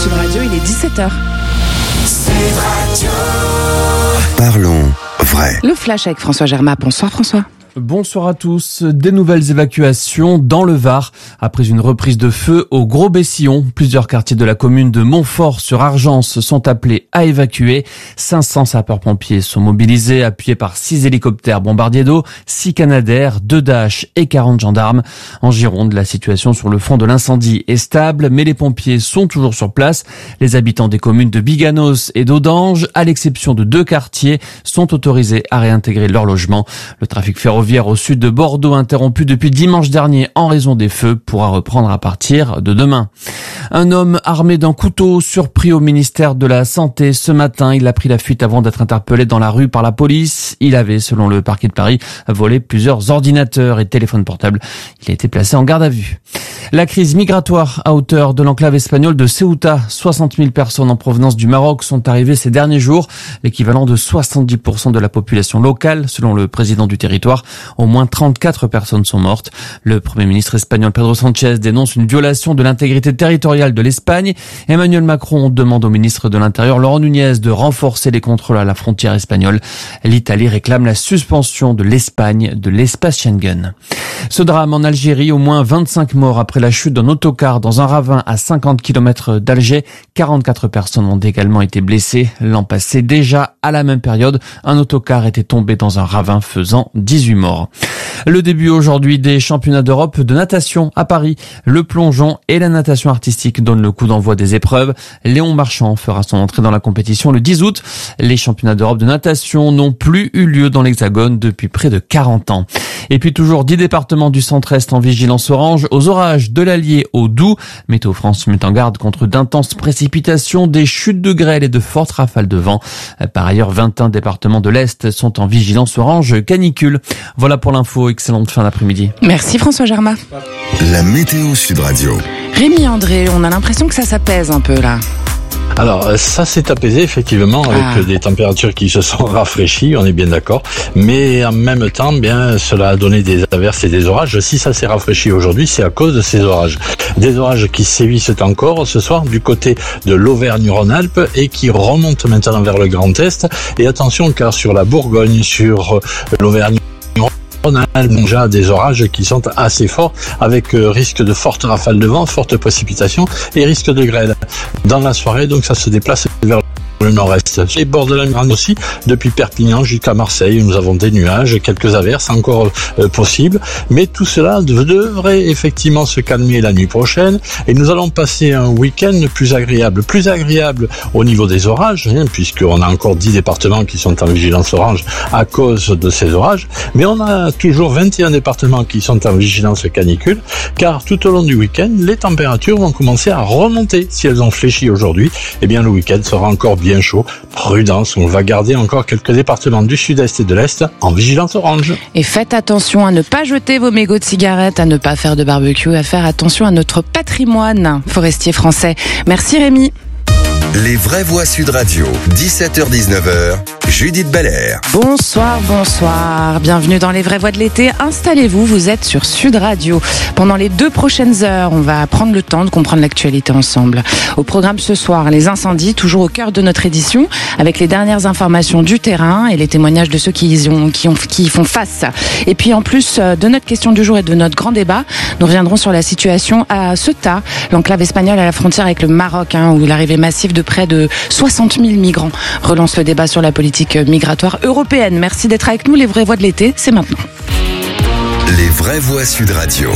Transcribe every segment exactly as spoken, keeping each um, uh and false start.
Sud Radio, il est dix-sept heures. Sud Radio. Parlons vrai. Le flash avec François Germain. Bonsoir François. Bonsoir à tous. Des nouvelles évacuations dans le Var. Après une reprise de feu au Gros-Bessillon, plusieurs quartiers de la commune de Montfort-sur-Argence sont appelés à évacuer. cinq cents sapeurs-pompiers sont mobilisés, appuyés par six hélicoptères bombardiers d'eau, six Canadair, deux Dash et quarante gendarmes. En Gironde, la situation sur le front de l'incendie est stable, mais les pompiers sont toujours sur place. Les habitants des communes de Biganos et d'Audange, à l'exception de deux quartiers, sont autorisés à réintégrer leur logement. Le trafic ferroviaire au sud de Bordeaux, interrompu depuis dimanche dernier en raison des feux, pourra reprendre à partir de demain. Un homme armé d'un couteau surpris au ministère de la Santé ce matin. Il a pris la fuite avant d'être interpellé dans la rue par la police. Il avait, selon le parquet de Paris, volé plusieurs ordinateurs et téléphones portables. Il a été placé en garde à vue. La crise migratoire à hauteur de l'enclave espagnole de Ceuta. soixante mille personnes en provenance du Maroc sont arrivées ces derniers jours, l'équivalent de soixante-dix pour cent de la population locale, selon le président du territoire. Au moins trente-quatre personnes sont mortes. Le Premier ministre espagnol Pedro Sánchez dénonce une violation de l'intégrité territoriale de l'Espagne. Emmanuel Macron demande au ministre de l'Intérieur Laurent Nunez de renforcer les contrôles à la frontière espagnole. L'Italie réclame la suspension de l'Espagne de l'espace Schengen. Ce drame en Algérie, au moins vingt-cinq morts après la chute d'un autocar dans un ravin à cinquante kilomètres d'Alger. quarante-quatre personnes ont également été blessées. L'an passé, déjà à la même période, un autocar était tombé dans un ravin faisant dix-huit morts. Le début aujourd'hui des championnats d'Europe de natation à Paris. Le plongeon et la natation artistique donnent le coup d'envoi des épreuves. Léon Marchand fera son entrée dans la compétition le dix août. Les championnats d'Europe de natation n'ont plus eu lieu dans l'Hexagone depuis près de quarante ans. Et puis toujours dix départements du centre-est en vigilance orange aux orages de l'Allier au Doubs. Météo France met en garde contre d'intenses précipitations, des chutes de grêle et de fortes rafales de vent. Par ailleurs, vingt et un départements de l'Est sont en vigilance orange canicule. Voilà pour l'info. Excellente fin d'après-midi. Merci François Germain. La météo Sud Radio. Rémi André, on a l'impression que ça s'apaise un peu là. Alors, ça s'est apaisé effectivement avec Ah. des températures qui se sont rafraîchies, on est bien d'accord. Mais en même temps, bien, cela a donné des averses et des orages. Si ça s'est rafraîchi aujourd'hui, c'est à cause de ces orages. Des orages qui sévissent encore ce soir du côté de l'Auvergne-Rhône-Alpes et qui remontent maintenant vers le Grand Est. Et attention, car sur la Bourgogne, sur l'Auvergne, on a déjà des orages qui sont assez forts avec euh, risque de fortes rafales de vent, fortes précipitations et risque de grêle. Dans la soirée, donc ça se déplace vers le nord-est. Les bords de la Méditerranée aussi, depuis Perpignan jusqu'à Marseille, nous avons des nuages, quelques averses encore euh, possibles, mais tout cela devrait effectivement se calmer la nuit prochaine et nous allons passer un week-end plus agréable, plus agréable au niveau des orages, hein, puisqu'on a encore dix départements qui sont en vigilance orange à cause de ces orages, mais on a toujours vingt et un départements qui sont en vigilance canicule, car tout au long du week-end, les températures vont commencer à remonter. Si elles ont fléchi aujourd'hui, eh bien le week-end sera encore bien bien chaud. Prudence, on va garder encore quelques départements du sud-est et de l'est en vigilance orange. Et faites attention à ne pas jeter vos mégots de cigarettes, à ne pas faire de barbecue, à faire attention à notre patrimoine forestier français. Merci Rémi. Les vraies voix Sud Radio, dix-sept heures dix-neuf heures, Judith Belair. Bonsoir, bonsoir. Bienvenue dans les vraies voix de l'été. Installez-vous, vous êtes sur Sud Radio. Pendant les deux prochaines heures, on va prendre le temps de comprendre l'actualité ensemble. Au programme ce soir, les incendies, toujours au cœur de notre édition, avec les dernières informations du terrain et les témoignages de ceux qui y, ont, qui ont, qui y font face. Et puis en plus de notre question du jour et de notre grand débat, nous reviendrons sur la situation à Ceuta, l'enclave espagnole à la frontière avec le Maroc, hein, où l'arrivée massive de près de soixante mille migrants relance le débat sur la politique migratoire européenne. Merci d'être avec nous. Les vraies voix de l'été, c'est maintenant. Les vraies voix Sud Radio.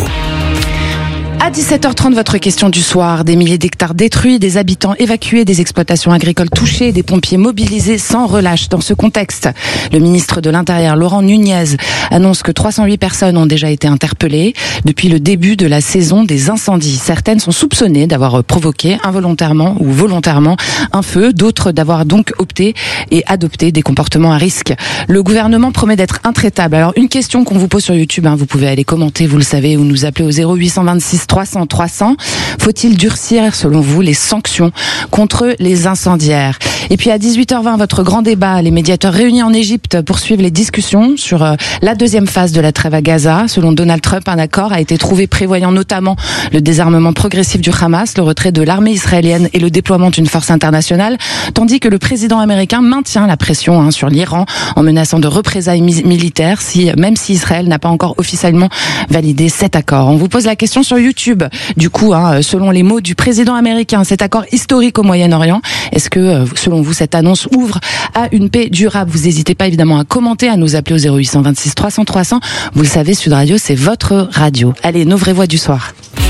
À dix-sept heures trente, votre question du soir. Des milliers d'hectares détruits, des habitants évacués, des exploitations agricoles touchées, des pompiers mobilisés sans relâche. Dans ce contexte, le ministre de l'Intérieur, Laurent Nunez, annonce que trois cent huit personnes ont déjà été interpellées depuis le début de la saison des incendies. Certaines sont soupçonnées d'avoir provoqué involontairement ou volontairement un feu, d'autres d'avoir donc opté et adopté des comportements à risque. Le gouvernement promet d'être intraitable. Alors, une question qu'on vous pose sur YouTube, hein, vous pouvez aller commenter, vous le savez, ou nous appeler au zéro huit cent vingt-six trois cents trois cents. Faut-il durcir, selon vous, les sanctions contre les incendiaires? Et puis à dix-huit heures vingt, votre grand débat, les médiateurs réunis en Égypte poursuivent les discussions sur euh, la deuxième phase de la trêve à Gaza. Selon Donald Trump, un accord a été trouvé prévoyant notamment le désarmement progressif du Hamas, le retrait de l'armée israélienne et le déploiement d'une force internationale, tandis que le président américain maintient la pression hein, sur l'Iran en menaçant de représailles mi- militaires, si, même si Israël n'a pas encore officiellement validé cet accord. On vous pose la question sur YouTube. Du coup, hein, selon les mots du président américain, cet accord historique au Moyen-Orient, est-ce que, euh, selon vous, cette annonce ouvre à une paix durable? Vous n'hésitez pas évidemment à commenter, à nous appeler au zéro huit cent vingt-six trois cents trois cents. Vous le savez, Sud Radio, c'est votre radio. Allez, nos vraies voix du soir.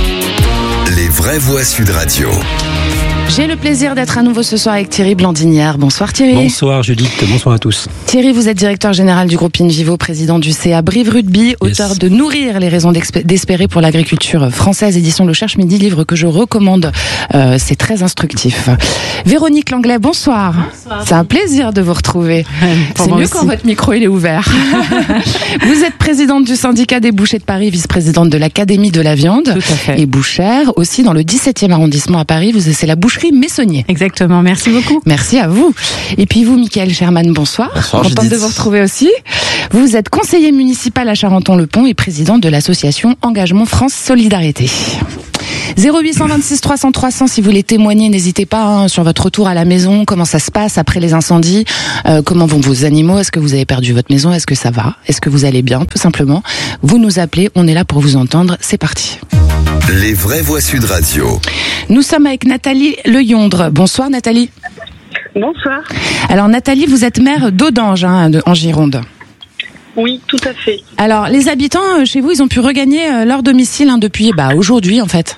Les vraies voix Sud Radio. J'ai le plaisir d'être à nouveau ce soir avec Thierry Blandinière. Bonsoir Thierry. Bonsoir Judith, bonsoir à tous. Thierry, vous êtes directeur général du groupe InVivo, président du C A Brive Rugby, auteur yes. de Nourrir les raisons d'espérer pour l'agriculture française, édition Le Cherche Midi, livre que je recommande. Euh, c'est très instructif. Véronique Langlais, bonsoir. Bonsoir. C'est un plaisir de vous retrouver. C'est mieux aussi quand votre micro il est ouvert. Vous êtes présidente du syndicat des bouchers de Paris, vice-présidente de l'Académie de la viande. Tout à fait. Et bouchère aussi dans le dix-septième arrondissement à Paris. Vous, c'est la boucherie Messonnier. Exactement, merci beaucoup. Merci à vous. Et puis vous, Mickaël Sherman, bonsoir. Bonsoir. Contente de vous retrouver aussi. Vous êtes conseiller municipal à Charenton-le-Pont et président de l'association Engagement France Solidarité. zéro huit cent vingt-six trois cents trois cents si vous voulez témoigner, n'hésitez pas hein, sur votre retour à la maison, comment ça se passe après les incendies, euh, comment vont vos animaux, est-ce que vous avez perdu votre maison, est-ce que ça va, est-ce que vous allez bien, tout simplement. Vous nous appelez, on est là pour vous entendre, c'est parti. Les vraies voix Sud Radio. Nous sommes avec Nathalie Leyondre. Bonsoir Nathalie. Bonsoir. Alors Nathalie, vous êtes maire d'Audange hein, de, en Gironde. Oui, tout à fait. Alors les habitants chez vous, ils ont pu regagner leur domicile hein, depuis bah, aujourd'hui en fait.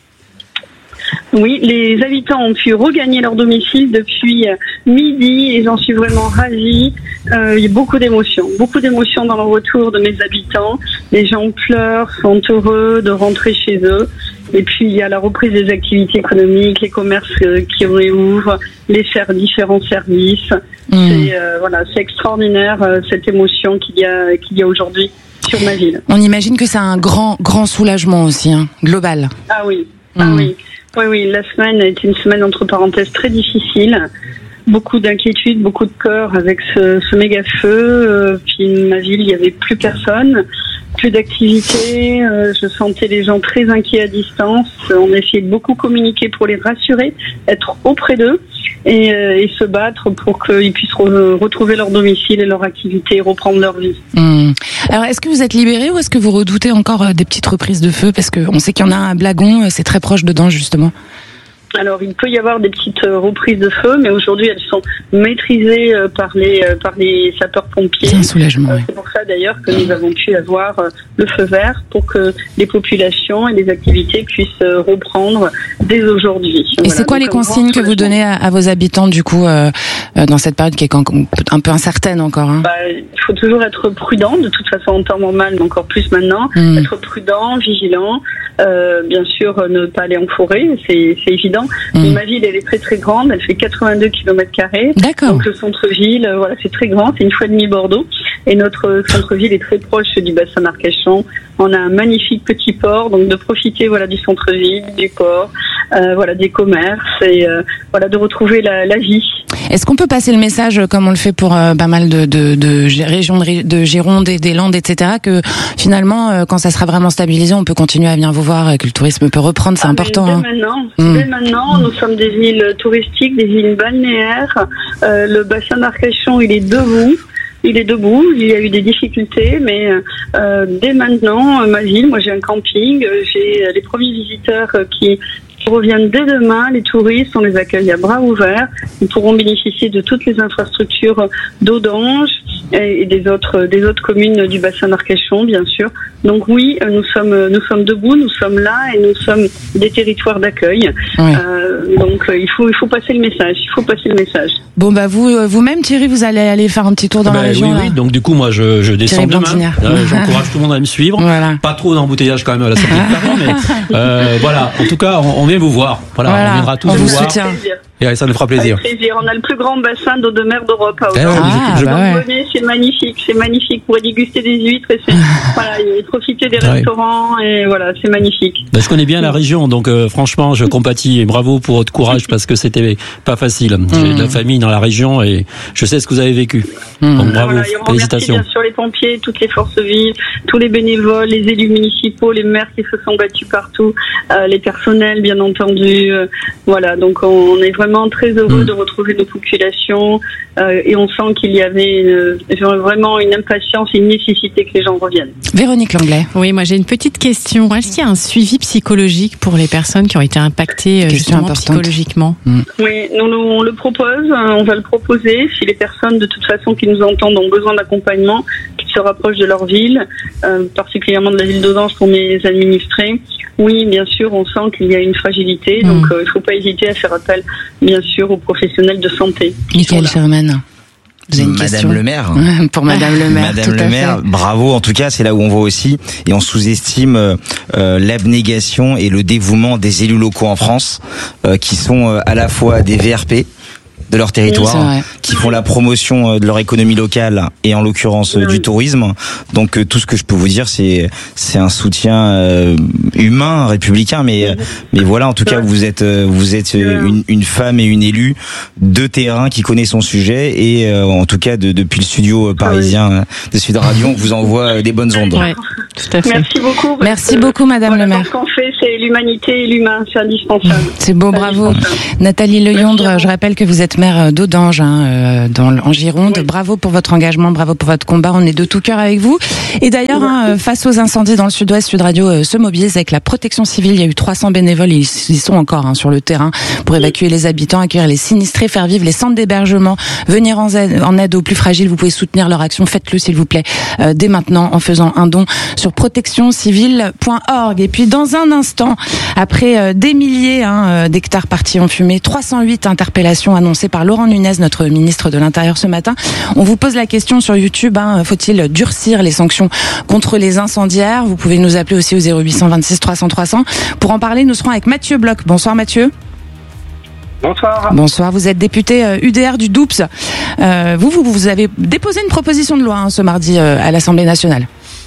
Oui, les habitants ont pu regagner leur domicile depuis midi et j'en suis vraiment ravie. Euh, il y a beaucoup d'émotions, beaucoup d'émotions dans le retour de mes habitants. Les gens pleurent, sont heureux de rentrer chez eux. Et puis il y a la reprise des activités économiques, les commerces qui réouvrent, les ser- différents services. Mmh. C'est euh, voilà, c'est extraordinaire euh, cette émotion qu'il y a qu'il y a aujourd'hui sur ma ville. On imagine que c'est un grand grand soulagement aussi, hein, global. Ah oui, mmh. ah oui. Oui, oui, la semaine a été une semaine entre parenthèses très difficile. Beaucoup d'inquiétude, beaucoup de peur avec ce, ce méga feu. Euh, puis ma ville, il n'y avait plus personne, plus d'activité. Euh, je sentais les gens très inquiets à distance. On a essayé de beaucoup communiquer pour les rassurer, être auprès d'eux et, euh, et se battre pour qu'ils puissent re- retrouver leur domicile et leur activité et reprendre leur vie. Mmh. Alors, est-ce que vous êtes libérés ou est-ce que vous redoutez encore des petites reprises de feu? Parce qu'on sait qu'il y en a un à Blagon, c'est très proche dedans justement. Alors, il peut y avoir des petites euh, reprises de feu, mais aujourd'hui, elles sont maîtrisées euh, par les euh, par les sapeurs-pompiers. C'est un soulagement. Euh, c'est pour ça d'ailleurs que nous avons pu avoir euh, le feu vert pour que les populations et les activités puissent euh, reprendre dès aujourd'hui. Et voilà, c'est quoi donc, les consignes que vous donnez à, à vos habitants du coup euh, euh, dans cette période qui est un peu incertaine encore hein? Bah, il faut toujours être prudent, de toute façon en temps normal, mais encore plus maintenant. Mmh. Être prudent, vigilant. Euh, bien sûr, ne pas aller en forêt, c'est, c'est évident. Mmh. Ma ville, elle est très très grande, elle fait quatre-vingt-deux kilomètres carrés. D'accord. Donc le centre-ville, euh, voilà, c'est très grand, c'est une fois et demi Bordeaux. Et notre centre-ville est très proche du bassin d'Arcachon. On a un magnifique petit port, donc de profiter voilà du centre-ville, du port, euh, voilà des commerces et euh, voilà de retrouver la, la vie. Est-ce qu'on peut passer le message, comme on le fait pour euh, pas mal de, de, de régions de, de Gironde et des Landes, et cetera, que finalement, euh, quand ça sera vraiment stabilisé, on peut continuer à venir vous voir, que le tourisme peut reprendre, c'est ah, important. Dès hein. maintenant, mmh. dès maintenant, nous sommes des villes touristiques, des villes balnéaires. Euh, le bassin d'Arcachon, il est debout. Il est debout, il y a eu des difficultés, mais euh, dès maintenant, ma ville, moi j'ai un camping, j'ai les premiers visiteurs qui reviennent dès demain, les touristes, on les accueille à bras ouverts, ils pourront bénéficier de toutes les infrastructures d'Audange et des autres des autres communes du bassin d'Arcachon, bien sûr. Donc oui, nous sommes nous sommes debout, nous sommes là et nous sommes des territoires d'accueil. Oui. Euh, donc il faut il faut passer le message, il faut passer le message. Bon bah vous vous-même Thierry, vous allez aller faire un petit tour dans bah, la région. Oui là. oui, donc du coup moi je je descends demain. Euh, j'encourage tout le monde à me suivre. Voilà. Pas trop d'embouteillage quand même à la sortie de Paris, mais euh, voilà. En tout cas, on, on vient vous voir. Voilà, voilà. on viendra tous on vous, vous voir. soutient. Et ça nous fera plaisir. Avec plaisir. On a le plus grand bassin d'eau de mer d'Europe à Ah, Ah, je, bah ouais. Venez, c'est magnifique, c'est magnifique. Vous pourrez déguster des huîtres et, c'est, voilà, et profiter des Ouais. restaurants et voilà, c'est magnifique. Ben, je connais bien la région, donc euh, franchement, je compatis et bravo pour votre courage parce que c'était pas facile. J'ai de la famille dans la région et je sais ce que vous avez vécu. Mmh. Donc bravo, Voilà, et on remercie félicitations. bien sûr les pompiers, toutes les forces vives, tous les bénévoles, les élus municipaux, les maires qui se sont battus partout, euh, les personnels bien entendu. Euh, voilà, donc on, on est vraiment très heureux Mmh. de retrouver nos populations euh, et on sent qu'il y avait une, vraiment une impatience et une nécessité que les gens reviennent. Véronique Langlais. Oui, moi j'ai une petite question. Est-ce qu'il y a un suivi psychologique pour les personnes qui ont été impactées euh, Question justement importante. psychologiquement? Oui, nous, nous, on le propose, hein, on va le proposer. Si les personnes de toute façon qui nous entendent ont besoin d'accompagnement, qui se rapprochent de leur ville, euh, particulièrement de la ville d'Audence pour mes administrés, oui, bien sûr, on sent qu'il y a une fragilité, Mmh. donc euh, il ne faut pas hésiter à faire appel, bien sûr, aux professionnels de santé. qui Michael sont là. Sherman. Vous avez une Madame question le maire. Pour Madame le maire, Madame tout le à maire, fait. bravo. En tout cas, c'est là où on voit aussi et on sous-estime euh, euh, l'abnégation et le dévouement des élus locaux en France, euh, qui sont euh, à la fois des V R P de leur C'est territoire, vrai. qui font la promotion euh, de leur économie locale et en l'occurrence euh, du tourisme. Donc euh, tout ce que je peux vous dire, c'est c'est un soutien euh, humain, républicain, mais euh, mais voilà, en tout cas, vous êtes euh, vous êtes euh, une, une femme et une élue de terrain qui connaît son sujet et euh, en tout cas de, depuis le studio euh, parisien euh, de Sud Radio, on vous envoie euh, des bonnes ondes. Oui, tout à fait. Merci beaucoup. parce Merci que, beaucoup, Madame voilà, le maire. Ce qu'on fait, c'est l'humanité et l'humain, c'est indispensable. C'est beau, bravo. Indispensable. Nathalie Leyondre, Merci à vous. je rappelle que vous êtes maire d'Audange, hein, euh, dans, le- en Gironde. Oui. Bravo pour votre engagement, bravo pour votre combat. On est de tout cœur avec vous. Et d'ailleurs, hein, euh, face aux incendies dans le sud-ouest, Sud Radio euh, se mobilise avec la protection civile. Il y a eu trois cents bénévoles, ils, ils sont encore hein, sur le terrain pour évacuer les habitants, accueillir les sinistrés, faire vivre les centres d'hébergement, venir en aide, en aide aux plus fragiles. Vous pouvez soutenir leur action, faites-le s'il vous plaît, euh, dès maintenant en faisant un don sur protection civile point org. Et puis dans un instant, après euh, des milliers hein, euh, d'hectares partis en fumée, trois cent huit interpellations annoncées par Laurent Nunez, notre ministre de l'Intérieur ce matin, on vous pose la question sur YouTube, hein, faut-il durcir les sanctions contre les incendiaires? Vous pouvez nous appeler aussi au zéro huit cent vingt-six trois cents trois cents. Pour en parler, nous serons avec Mathieu Bloch. Bonsoir Mathieu. Bonsoir. Bonsoir, vous êtes député euh, U D R du Doubs. Euh, vous, vous, vous avez déposé une proposition de loi hein, ce mardi euh, à l'Assemblée nationale.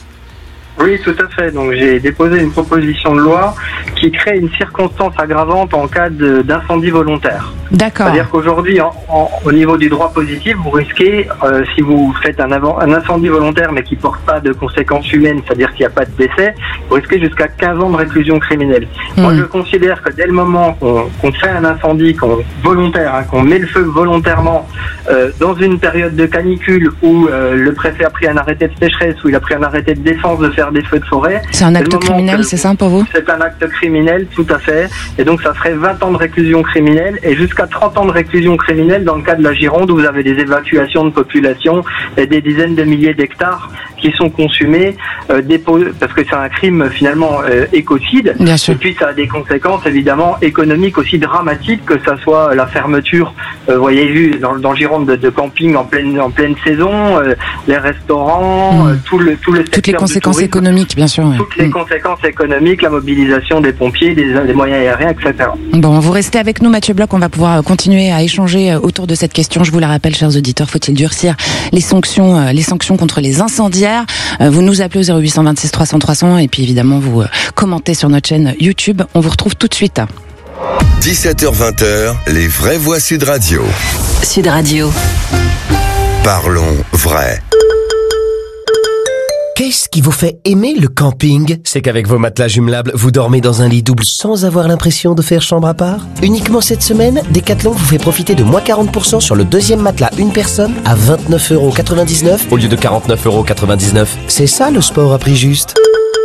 Oui, tout à fait. Donc j'ai déposé une proposition de loi qui crée une circonstance aggravante en cas de- d'incendie volontaire. D'accord. C'est-à-dire qu'aujourd'hui, en- en- au niveau du droit positif, vous risquez, euh, si vous faites un, avant- un incendie volontaire mais qui porte pas de conséquences humaines, c'est-à-dire qu'il n'y a pas de décès, vous risquez jusqu'à quinze ans de réclusion criminelle. Mmh. Moi, je considère que dès le moment qu'on qu'on fait un incendie qu'on, volontaire, hein, qu'on met le feu volontairement euh, dans une période de canicule où euh, le préfet a pris un arrêté de sécheresse, où il a pris un arrêté de défense de faire des feux de forêt, C'est un dès acte le moment criminel, que- c'est ça pour vous? c'est un acte criminel, tout à fait. Et donc, ça serait vingt ans de réclusion criminelle et jusqu'à trente ans de réclusion criminelle dans le cas de la Gironde où vous avez des évacuations de population et des dizaines de milliers d'hectares qui sont consumés, euh, dépo- parce que c'est un crime finalement euh, écocide. Bien sûr. Et puis, ça a des conséquences évidemment économiques aussi dramatiques, que ça soit la fermeture, euh, vous voyez vu dans, dans Gironde de, de camping en pleine en pleine saison, euh, les restaurants, Mmh. euh, tout le tout le secteur Toutes les du conséquences tourisme, économiques, bien sûr. ouais. toutes les Mm. conséquences économiques, la mobilisation des pompiers, des, des moyens aériens, et cetera. Bon, vous restez avec nous, Mathieu Bloch. On va pouvoir euh, continuer à échanger euh, autour de cette question. Je vous la rappelle, chers auditeurs, faut-il durcir les sanctions, euh, les sanctions contre les incendiaires? Euh, Vous nous appelez au zéro huit cent vingt-six trois cents trois cents et puis évidemment vous euh, commentez sur notre chaîne YouTube. On vous retrouve tout de suite. dix-sept heures vingt, les vraies voix Sud Radio. Sud Radio. Parlons vrai. Qu'est-ce qui vous fait aimer le camping? C'est qu'avec vos matelas jumelables, vous dormez dans un lit double sans avoir l'impression de faire chambre à part? Uniquement cette semaine, Decathlon vous fait profiter de moins quarante pour cent sur le deuxième matelas une personne à vingt-neuf euros quatre-vingt-dix-neuf au lieu de quarante-neuf euros quatre-vingt-dix-neuf. C'est ça le sport à prix juste.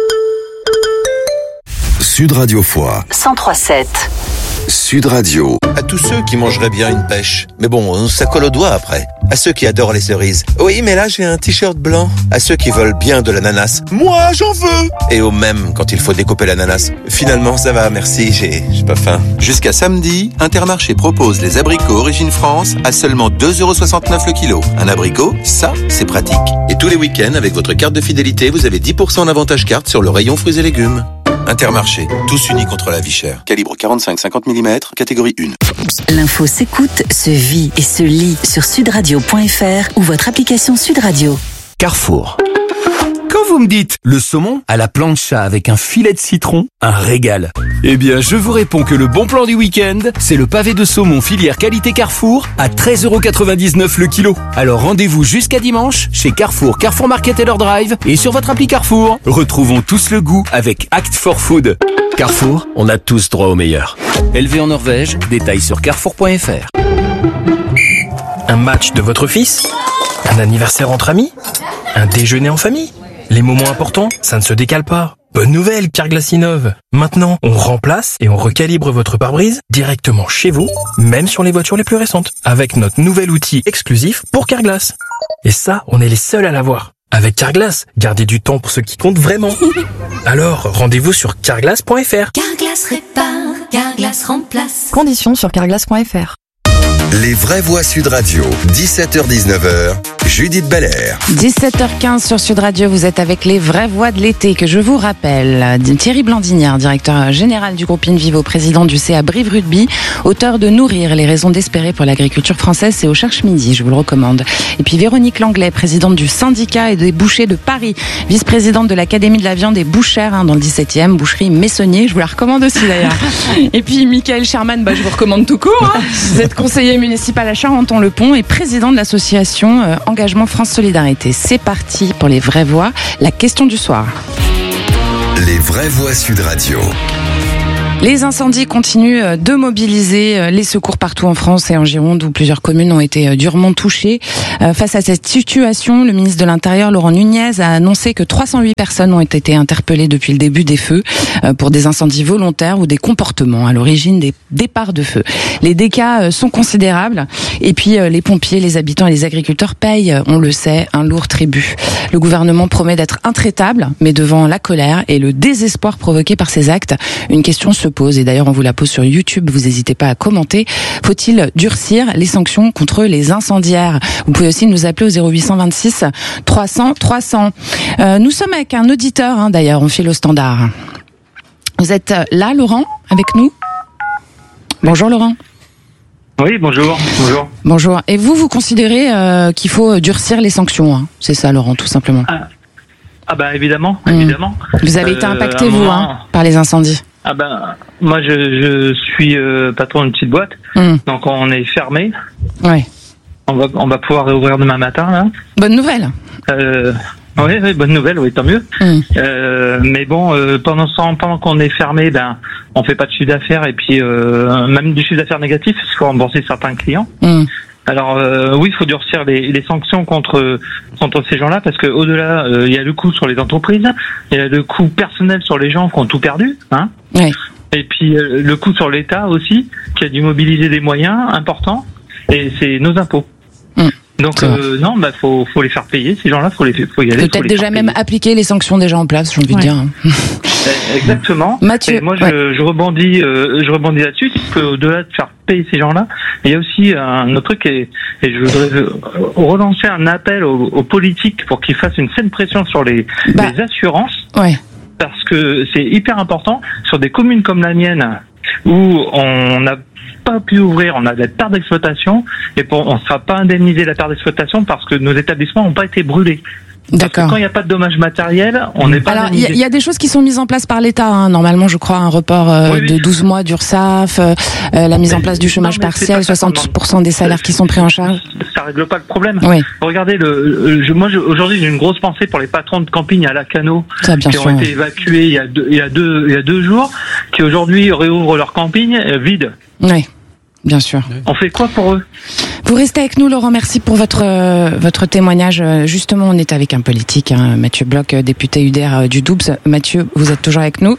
Sud Radio Foix. cent trois sept. Sud Radio. À tous ceux qui mangeraient bien une pêche. Mais bon, ça colle aux doigts après. À ceux qui adorent les cerises. Oui, mais là, j'ai un t-shirt blanc. À ceux qui veulent bien de l'ananas. Moi, j'en veux! Et au même, quand il faut découper l'ananas. Finalement, ça va, merci, j'ai, j'ai pas faim. Jusqu'à samedi, Intermarché propose les abricots Origine France à seulement deux euros soixante-neuf le kilo. Un abricot, ça, c'est pratique. Et tous les week-ends, avec votre carte de fidélité, vous avez dix pour cent d'avantage carte sur le rayon fruits et légumes. Intermarché, tous unis contre la vie chère. Calibre quarante-cinq à cinquante millimètres, catégorie un. L'info s'écoute, se vit et se lit sur sudradio point f r ou votre application Sud Radio. Carrefour. Quand vous me dites le saumon à la plancha avec un filet de citron, un régal. Eh bien, je vous réponds que le bon plan du week-end, c'est le pavé de saumon filière qualité Carrefour à treize euros quatre-vingt-dix-neuf le kilo. Alors rendez-vous jusqu'à dimanche chez Carrefour, Carrefour Market et leur drive et sur votre appli Carrefour. Retrouvons tous le goût avec Act for Food. Carrefour, on a tous droit au meilleur. Élevé en Norvège, détails sur carrefour point f r. Un match de votre fils? Un anniversaire entre amis? Un déjeuner en famille? Les moments importants, ça ne se décale pas. Bonne nouvelle, Carglass innove. Maintenant, on remplace et on recalibre votre pare-brise directement chez vous, même sur les voitures les plus récentes, avec notre nouvel outil exclusif pour Carglass. Et ça, on est les seuls à l'avoir. Avec Carglass, gardez du temps pour ce qui compte vraiment. Alors, rendez-vous sur carglass point f r. Carglass répare, Carglass remplace. Conditions sur carglass point f r. Les vraies voix Sud Radio, dix-sept heures dix-neuf heures, Judith Belair. dix-sept heures quinze sur Sud Radio, vous êtes avec les vraies voix de l'été que je vous rappelle. Thierry Blandinière, directeur général du groupe InVivo, président du C A Brive Rugby, auteur de Nourrir les raisons d'espérer pour l'agriculture française, c'est au Cherche Midi, je vous le recommande. Et puis Véronique Langlais, présidente du syndicat et des bouchers de Paris, vice-présidente de l'Académie de la viande et bouchère hein, dans le dix-septième, boucherie Messonnier, je vous la recommande aussi d'ailleurs. Et puis Michael Sherman, bah, je vous recommande tout court. Hein. Vous êtes conseiller municipal à Charenton-le-Pont et président de l'association euh, Engagement France Solidarité. C'est parti pour les vraies voix. La question du soir. Les vraies voix Sud Radio. Les incendies continuent de mobiliser les secours partout en France et en Gironde où plusieurs communes ont été durement touchées. Face à cette situation, le ministre de l'Intérieur, Laurent Nunez, a annoncé que trois cent huit personnes ont été interpellées depuis le début des feux pour des incendies volontaires ou des comportements à l'origine des départs de feu. Les dégâts sont considérables et puis les pompiers, les habitants et les agriculteurs payent, on le sait, un lourd tribut. Le gouvernement promet d'être intraitable, mais devant la colère et le désespoir provoqué par ces actes, une question se pose, et d'ailleurs on vous la pose sur YouTube, vous n'hésitez pas à commenter. Faut-il durcir les sanctions contre les incendiaires? Vous pouvez aussi nous appeler au zéro huit deux six trois cents trois cents. Euh, nous sommes avec un auditeur, hein, d'ailleurs, on file au standard. Vous êtes là, Laurent, avec nous? Bonjour Laurent. Oui, bonjour. Bonjour. Bonjour. Et vous, vous considérez euh, qu'il faut durcir les sanctions, hein? C'est ça, Laurent, tout simplement. Ah, ah bah évidemment, mmh. évidemment. Vous avez euh, été impacté, vous, moment... hein, par les incendies? Ah ben, moi je, je suis euh, patron d'une petite boîte, mmh. donc on est fermé. Ouais. On va on va pouvoir réouvrir demain matin là. Bonne nouvelle. Euh, oui, oui, bonne nouvelle, oui, tant mieux. Mmh. Euh, mais bon, euh, pendant pendant qu'on est fermé, ben on fait pas de chiffre d'affaires et puis euh, même du chiffre d'affaires négatif, parce qu'il faut rembourser certains clients. Mmh. Alors euh, oui, il faut durcir les, les sanctions contre contre ces gens-là parce que au-delà, il euh, y a le coût sur les entreprises, il y a le coût personnel sur les gens qui ont tout perdu, hein. Oui. Et puis euh, le coût sur l'État aussi, qui a dû mobiliser des moyens importants, et c'est nos impôts. Mmh. Donc euh, non, bah faut faut les faire payer ces gens-là, faut les faut y aller. Peut-être déjà même appliquer les sanctions déjà en place, j'ai envie ouais. de dire. Exactement. Mathieu, et moi je, ouais. je rebondis, euh, je rebondis là-dessus, parce que au-delà de faire payer ces gens-là, il y a aussi un autre truc et, et je voudrais relancer un appel aux, aux politiques pour qu'ils fassent une saine pression sur les, bah, les assurances. Ouais. Parce que c'est hyper important sur des communes comme la mienne où on n'a pas pu ouvrir, on a des pertes d'exploitation et pour, on ne sera pas indemnisé la perte d'exploitation parce que nos établissements n'ont pas été brûlés. D'accord. Quand il n'y a pas de dommages matériels, on n'est pas. Alors, il y, y a des choses qui sont mises en place par l'État. Hein. Normalement, je crois, un report euh, oui, oui. de douze mois d'URSSAF, euh, la mise mais, en place du chômage non, partiel, soixante pour cent des salaires qui sont pris en charge. Ça règle pas le problème. Oui. Regardez, le, je, moi, je, aujourd'hui, j'ai une grosse pensée pour les patrons de camping à Lacanau Ça, bien qui sûr, ont ouais. été évacués il y a deux, il y a deux, il y a deux jours, qui aujourd'hui réouvrent leur camping euh, vide. Oui. Bien sûr. On fait quoi pour eux? Vous restez avec nous, Laurent. Merci pour votre euh, votre témoignage. Justement, on est avec un politique, hein, Mathieu Bloch, député U D R du Doubs. Mathieu, vous êtes toujours avec nous?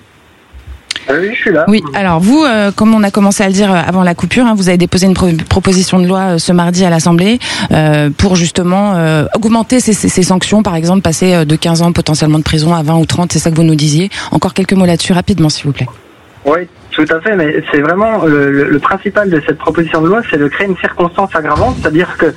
Oui, je suis là. Oui, alors vous, euh, comme on a commencé à le dire avant la coupure, hein, vous avez déposé une pro- proposition de loi euh, ce mardi à l'Assemblée euh, pour justement euh, augmenter ces, ces, ces sanctions, par exemple passer de quinze ans potentiellement de prison à vingt ou trente, c'est ça que vous nous disiez. Encore quelques mots là-dessus, rapidement, s'il vous plaît. Oui, tout à fait, mais c'est vraiment le, le, le principal de cette proposition de loi, c'est de créer une circonstance aggravante, c'est-à-dire que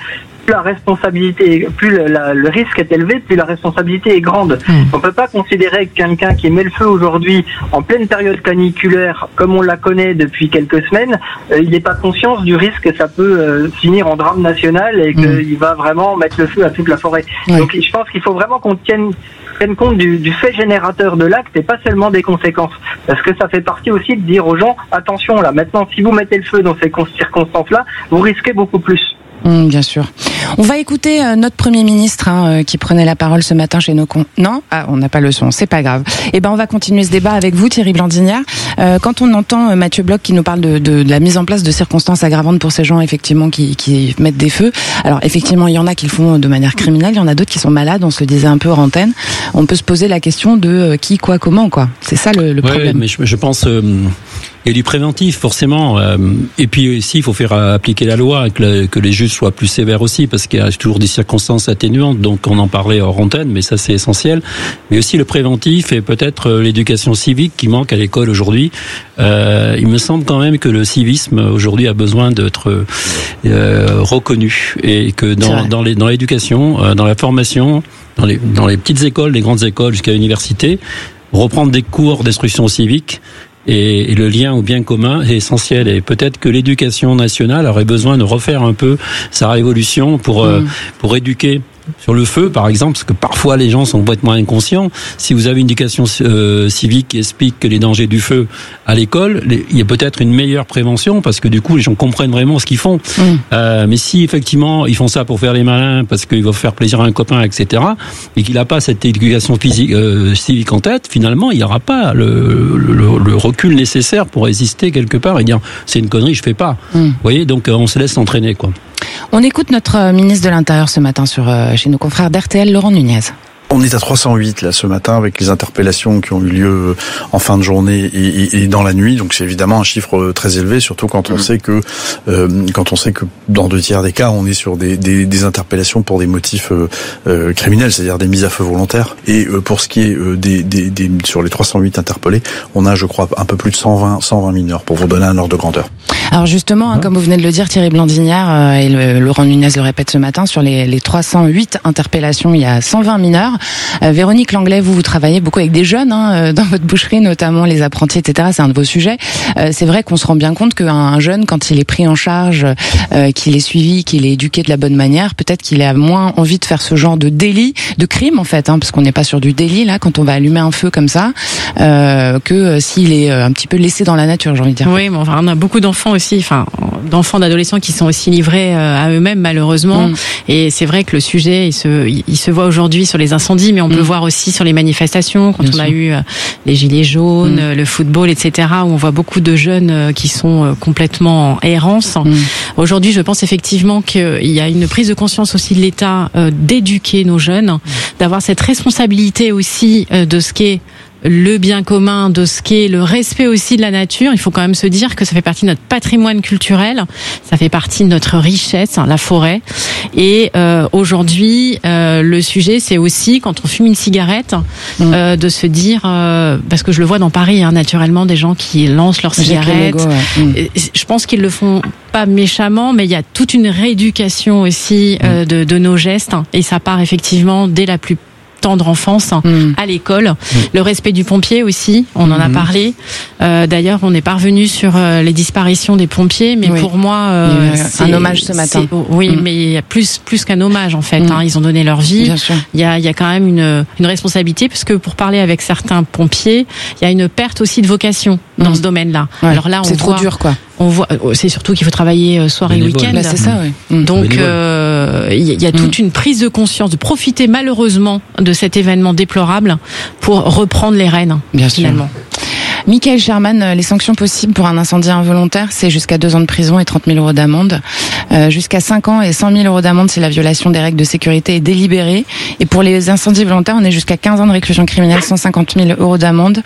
la responsabilité, plus le, la, le risque est élevé, plus la responsabilité est grande. Mmh. On peut pas considérer que quelqu'un qui met le feu aujourd'hui en pleine période caniculaire, comme on la connaît depuis quelques semaines, euh, il n'est pas conscient du risque que ça peut euh, finir en drame national et qu'il mmh. va vraiment mettre le feu à toute la forêt. Mmh. Donc je pense qu'il faut vraiment qu'on tienne tiennent compte du, du fait générateur de l'acte et pas seulement des conséquences. Parce que ça fait partie aussi de dire aux gens, attention là, maintenant si vous mettez le feu dans ces circonstances-là, vous risquez beaucoup plus. Mmh, bien sûr. On va écouter euh, notre Premier ministre hein, euh, qui prenait la parole ce matin chez nos con... Non, ah, on n'a pas le son, c'est pas grave. Eh ben, on va continuer ce débat avec vous, Thierry Blandinière. Euh, quand on entend euh, Mathieu Bloch qui nous parle de, de, de la mise en place de circonstances aggravantes pour ces gens effectivement qui, qui mettent des feux. Alors effectivement, il y en a qui le font de manière criminelle, il y en a d'autres qui sont malades. On se le disait un peu hors antenne. On peut se poser la question de euh, qui, quoi, comment, quoi. C'est ça le, le ouais, problème. Mais je, je pense. Euh... Il y a du préventif, forcément. Et puis aussi, il faut faire appliquer la loi, que, la, que les juges soient plus sévères aussi, parce qu'il y a toujours des circonstances atténuantes. Donc, on en parlait hors antenne, mais ça, c'est essentiel. Mais aussi le préventif et peut-être l'éducation civique qui manque à l'école aujourd'hui. Euh, il me semble quand même que le civisme aujourd'hui a besoin d'être euh, reconnu et que dans, dans, les, dans l'éducation, dans la formation, dans les, dans les petites écoles, les grandes écoles jusqu'à l'université, reprendre des cours d'instruction civique. Et, et le lien au bien commun est essentiel. Et peut-être que l'éducation nationale aurait besoin de refaire un peu sa révolution pour, mmh. euh, pour éduquer sur le feu, par exemple, parce que parfois les gens sont complètement inconscients. Si vous avez une éducation euh, civique qui explique que les dangers du feu à l'école, les, il y a peut-être une meilleure prévention, parce que du coup les gens comprennent vraiment ce qu'ils font. Mmh. Euh, mais si effectivement ils font ça pour faire les malins, parce qu'ils vont faire plaisir à un copain, et cetera, et qu'il n'a pas cette éducation physique, euh, civique en tête, finalement il n'y aura pas le, le, le recul nécessaire pour résister quelque part et dire c'est une connerie, je fais pas. Mmh. Vous voyez, donc on se laisse entraîner, quoi. On écoute notre ministre de l'Intérieur ce matin sur, euh, chez nos confrères d'R T L, Laurent Nunez. On est à trois cent huit là ce matin avec les interpellations qui ont eu lieu en fin de journée et, et, et dans la nuit. Donc c'est évidemment un chiffre très élevé, surtout quand on mmh. sait que euh, quand on sait que dans deux tiers des cas, on est sur des, des, des interpellations pour des motifs euh, euh, criminels, c'est-à-dire des mises à feu volontaires. Et euh, pour ce qui est euh, des, des, des sur les trois cent huit interpellés, on a, je crois, un peu plus de cent vingt mineurs pour vous donner un ordre de grandeur. Alors justement, hein, comme vous venez de le dire, Thierry Blandinière euh, et le, Laurent Nunez le répète ce matin, sur les, les trois cent huit interpellations, il y a cent vingt mineurs. Euh, Véronique Langlais, vous, vous travaillez beaucoup avec des jeunes hein, dans votre boucherie, notamment les apprentis, et cetera. C'est un de vos sujets. Euh, c'est vrai qu'on se rend bien compte qu'un jeune, quand il est pris en charge, euh, qu'il est suivi, qu'il est éduqué de la bonne manière, peut-être qu'il a moins envie de faire ce genre de délit, de crime en fait, hein, parce qu'on n'est pas sur du délit là, quand on va allumer un feu comme ça, euh, que euh, s'il est un petit peu laissé dans la nature, j'ai envie de dire. Oui, mais enfin, on a beaucoup d'enfants aussi, enfin, d'enfants, d'adolescents qui sont aussi livrés à eux-mêmes malheureusement. Mmh. Et c'est vrai que le sujet, il se, il se voit aujourd'hui sur les incendies, mais on mmh. peut le voir aussi sur les manifestations, quand Bien on sûr. a eu les gilets jaunes, mmh. le football, et cetera, où on voit beaucoup de jeunes qui sont complètement en errance. Mmh. Aujourd'hui, je pense effectivement qu'il y a une prise de conscience aussi de l'État euh, d'éduquer nos jeunes, mmh. d'avoir cette responsabilité aussi euh, de ce qu'est le bien commun, de ce qu'est le respect aussi de la nature. Il faut quand même se dire que ça fait partie de notre patrimoine culturel, ça fait partie de notre richesse, hein, la forêt. Et euh, aujourd'hui, euh, le sujet, c'est aussi, quand on fume une cigarette, mmh. euh, de se dire, euh, parce que je le vois dans Paris, hein, naturellement, des gens qui lancent leurs cigarettes. Logo, ouais. mmh. Je pense qu'ils le font pas méchamment, mais il y a toute une rééducation aussi euh, de, de nos gestes. Et ça part effectivement dès la plus tendre enfance mmh. à l'école. Mmh. Le respect du pompier aussi, on en a mmh. parlé. Euh, d'ailleurs, on n'est pas revenu sur euh, les disparitions des pompiers, mais oui. pour moi, euh, c'est un hommage ce matin. Oui, mmh. mais il y a plus plus qu'un hommage en fait. Mmh. Hein, ils ont donné leur vie. Il y a il y a quand même une une responsabilité, parce que pour parler avec certains pompiers, il y a une perte aussi de vocation mmh. dans ce domaine-là. Ouais. Alors là, on c'est voit, trop dur, quoi. On voit, c'est surtout qu'il faut travailler soir et week-end. Là, c'est ça, oui. Mmh. Donc, il euh, y, y a toute mmh. une prise de conscience, de profiter malheureusement de cet événement déplorable pour reprendre les rênes. Bien finalement. sûr. Michael Sherman, les sanctions possibles pour un incendie involontaire, c'est jusqu'à deux ans de prison et trente mille euros d'amende. Euh, jusqu'à cinq ans et cent mille euros d'amende si la violation des règles de sécurité est délibérée. Et pour les incendies volontaires, on est jusqu'à quinze ans de réclusion criminelle, cent cinquante mille euros d'amende.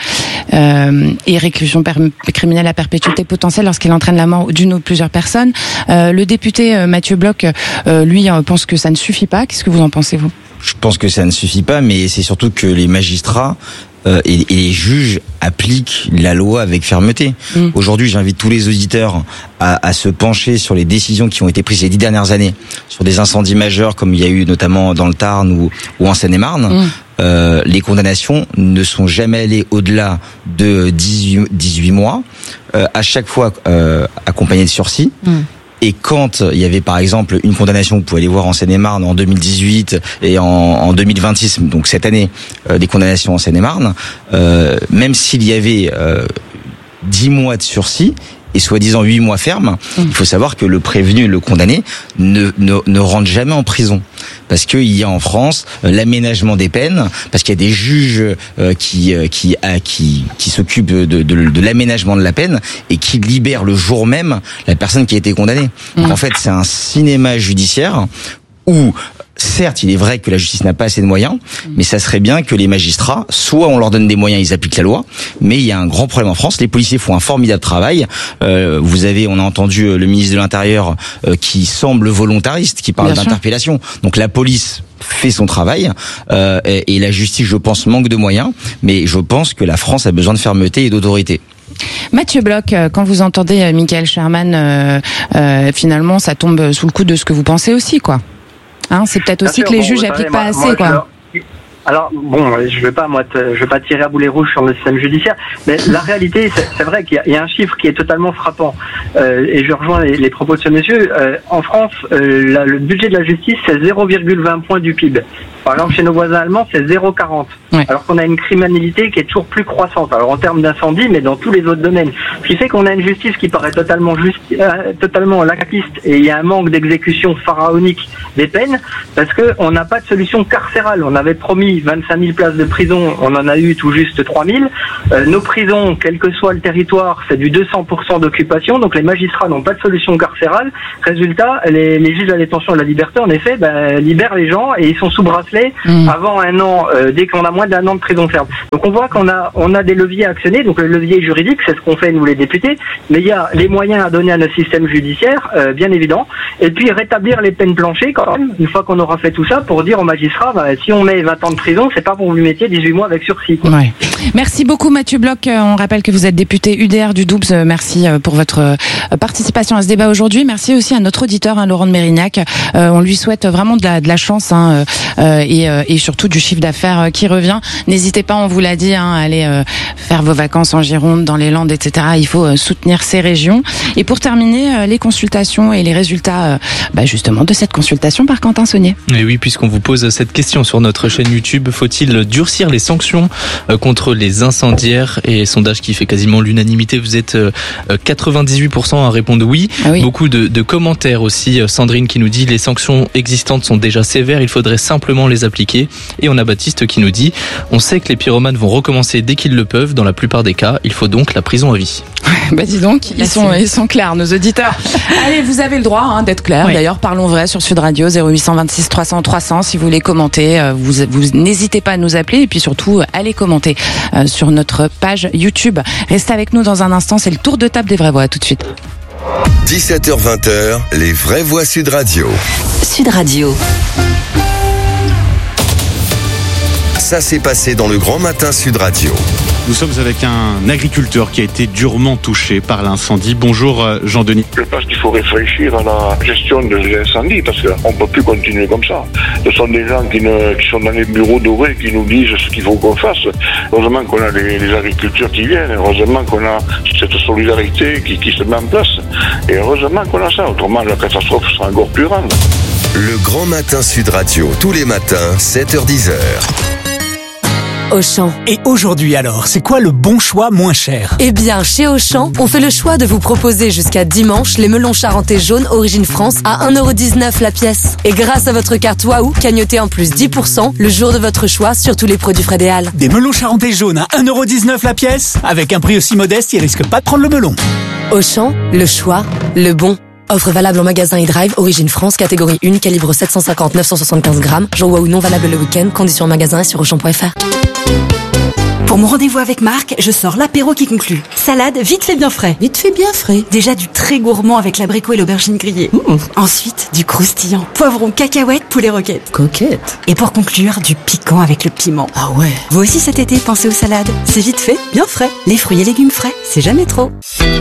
Euh, et réclusion per- criminelle à perpétuité potentielle lorsqu'il entraîne la mort d'une ou plusieurs personnes. Euh, le député euh, Mathieu Bloch, euh, lui, euh, pense que ça ne suffit pas. Qu'est-ce que vous en pensez, vous ? Je pense que ça ne suffit pas, mais c'est surtout que les magistrats euh, et, et les juges appliquent la loi avec fermeté. Mmh. Aujourd'hui, j'invite tous les auditeurs à, à se pencher sur les décisions qui ont été prises les dix dernières années sur des incendies majeurs, comme il y a eu notamment dans le Tarn ou, ou en Seine-et-Marne. Mmh. Euh, les condamnations ne sont jamais allées au-delà de dix-huit mois, euh, à chaque fois euh, accompagnées de sursis. Mmh. Et quand il y avait par exemple une condamnation, vous pouvez aller voir en Seine-et-Marne en deux mille dix-huit et en, en deux mille vingt-six, donc cette année, euh, des condamnations en Seine-et-Marne, euh, même s'il y avait euh, dix mois de sursis, et soi-disant huit mois ferme, mmh. il faut savoir que le prévenu et le condamné ne, ne, ne rentrent jamais en prison. Parce qu'il y a en France euh, l'aménagement des peines, parce qu'il y a des juges euh, qui, euh, qui, euh, qui, qui s'occupent de, de, de l'aménagement de la peine et qui libèrent le jour même la personne qui a été condamnée. Mmh. Donc en fait, c'est un cinéma judiciaire où, certes, il est vrai que la justice n'a pas assez de moyens, mais ça serait bien que les magistrats, soit on leur donne des moyens, ils appliquent la loi, mais il y a un grand problème en France. Les policiers font un formidable travail. Euh, vous avez, on a entendu le ministre de l'Intérieur euh, qui semble volontariste, qui parle d'interpellation. Donc la police fait son travail euh, et, et la justice, je pense, manque de moyens, mais je pense que la France a besoin de fermeté et d'autorité. Mathieu Bloch, quand vous entendez Michael Sherman, euh, euh, finalement, ça tombe sous le coup de ce que vous pensez aussi, quoi. Hein, c'est peut-être aussi sûr, que les bon, juges n'appliquent pas moi, assez, moi, quoi. Je... Alors bon, je vais pas moi, te, je vais pas tirer à boulet rouge sur le système judiciaire, mais la réalité, c'est, c'est vrai qu'il y a, il y a un chiffre qui est totalement frappant, euh, et je rejoins les, les propos de ce monsieur. Euh, en France, euh, la, le budget de la justice, c'est zéro virgule vingt points du P I B. Par exemple, chez nos voisins allemands, c'est zéro virgule quarante. Ouais. Alors qu'on a une criminalité qui est toujours plus croissante. Alors en termes d'incendie, mais dans tous les autres domaines. Ce qui fait qu'on a une justice qui paraît totalement juste, euh, totalement laxiste, et il y a un manque d'exécution pharaonique des peines, parce que on n'a pas de solution carcérale. On avait promis vingt-cinq mille places de prison, on en a eu tout juste trois mille. Euh, nos prisons, quel que soit le territoire, c'est du deux cents pour cent d'occupation, donc les magistrats n'ont pas de solution carcérale. Résultat, les, les juges de la détention et de la liberté, en effet, ben, libèrent les gens et ils sont sous bracelet mmh. avant un an, euh, dès qu'on a moins d'un an de prison ferme. Donc on voit qu'on a, on a des leviers à actionner, donc le levier juridique, c'est ce qu'on fait nous les députés, mais il y a les moyens à donner à notre système judiciaire, euh, bien évident, et puis rétablir les peines planchées quand même, une fois qu'on aura fait tout ça, pour dire aux magistrats, ben, si on met vingt ans de prison, c'est pas pour vous lui mettiez dix-huit mois avec sursis. Ouais. Merci beaucoup Mathieu Bloch. On rappelle que vous êtes député U D R du Doubs. Merci pour votre participation à ce débat aujourd'hui. Merci aussi à notre auditeur, hein, Laurent de Mérignac. Euh, on lui souhaite vraiment de la, de la chance hein, euh, et, euh, et surtout du chiffre d'affaires qui revient. N'hésitez pas, on vous l'a dit, hein, à aller euh, faire vos vacances en Gironde, dans les Landes, et cetera. Il faut euh, soutenir ces régions. Et pour terminer, euh, les consultations et les résultats euh, bah, justement de cette consultation par Quentin Saunier. Et oui, puisqu'on vous pose cette question sur notre chaîne YouTube, faut-il durcir les sanctions contre les incendiaires? Et sondage qui fait quasiment l'unanimité, vous êtes quatre-vingt-dix-huit pour cent à répondre oui. Ah oui. Beaucoup de, de commentaires aussi. Sandrine qui nous dit les sanctions existantes sont déjà sévères, il faudrait simplement les appliquer. Et on a Baptiste qui nous dit on sait que les pyromanes vont recommencer dès qu'ils le peuvent, dans la plupart des cas, il faut donc la prison à vie. Bah dis donc, ils sont, ils sont clairs, nos auditeurs. Allez, vous avez le droit hein, d'être clair. Oui. D'ailleurs, parlons vrai sur Sud Radio, zéro huit cent vingt-six trois cents trois cents. Si vous voulez commenter, vous, vous n'hésitez pas à nous appeler et puis surtout, allez commenter euh, sur notre page YouTube. Restez avec nous dans un instant, c'est le tour de table des vraies voix. À tout de suite. dix-sept heures vingt, les vraies voix Sud Radio. Sud Radio. Ça s'est passé dans le Grand Matin Sud Radio. Nous sommes avec un agriculteur qui a été durement touché par l'incendie. Bonjour Jean-Denis. Je pense qu'il faut réfléchir à la gestion des incendies parce qu'on ne peut plus continuer comme ça. Ce sont des gens qui, ne, qui sont dans les bureaux dorés qui nous disent ce qu'il faut qu'on fasse. Heureusement qu'on a les, les agriculteurs qui viennent, heureusement qu'on a cette solidarité qui, qui se met en place et heureusement qu'on a ça. Autrement la catastrophe sera encore plus grande. Le Grand Matin Sud Radio, tous les matins, sept heures dix heures. Auchan. Et aujourd'hui alors, c'est quoi le bon choix moins cher? Eh bien, chez Auchan, on fait le choix de vous proposer jusqu'à dimanche les melons charentais jaunes Origine France à un euro dix-neuf la pièce. Et grâce à votre carte Waouh, cagnotez en plus dix pour cent le jour de votre choix sur tous les produits Frédéal. Des melons charentais jaunes à un euro dix-neuf la pièce? Avec un prix aussi modeste, ils risquent pas de prendre le melon. Auchan, le choix, le bon. Offre valable en magasin et drive, Origine France, catégorie un, calibre sept cent cinquante à neuf cent soixante-quinze grammes. Jour Waouh non valable le week-end. Conditions en magasin et sur auchan point f r. Pour mon rendez-vous avec Marc, je sors l'apéro qui conclut. Salade, vite fait bien frais. Vite fait bien frais. Déjà du très gourmand avec l'abricot et l'aubergine grillée. Mmh. Ensuite, du croustillant, poivron, cacahuètes, poulet roquette. Coquette. Et pour conclure, du piquant avec le piment. Ah ouais. Vous aussi cet été, pensez aux salades. C'est vite fait, bien frais. Les fruits et légumes frais, c'est jamais trop.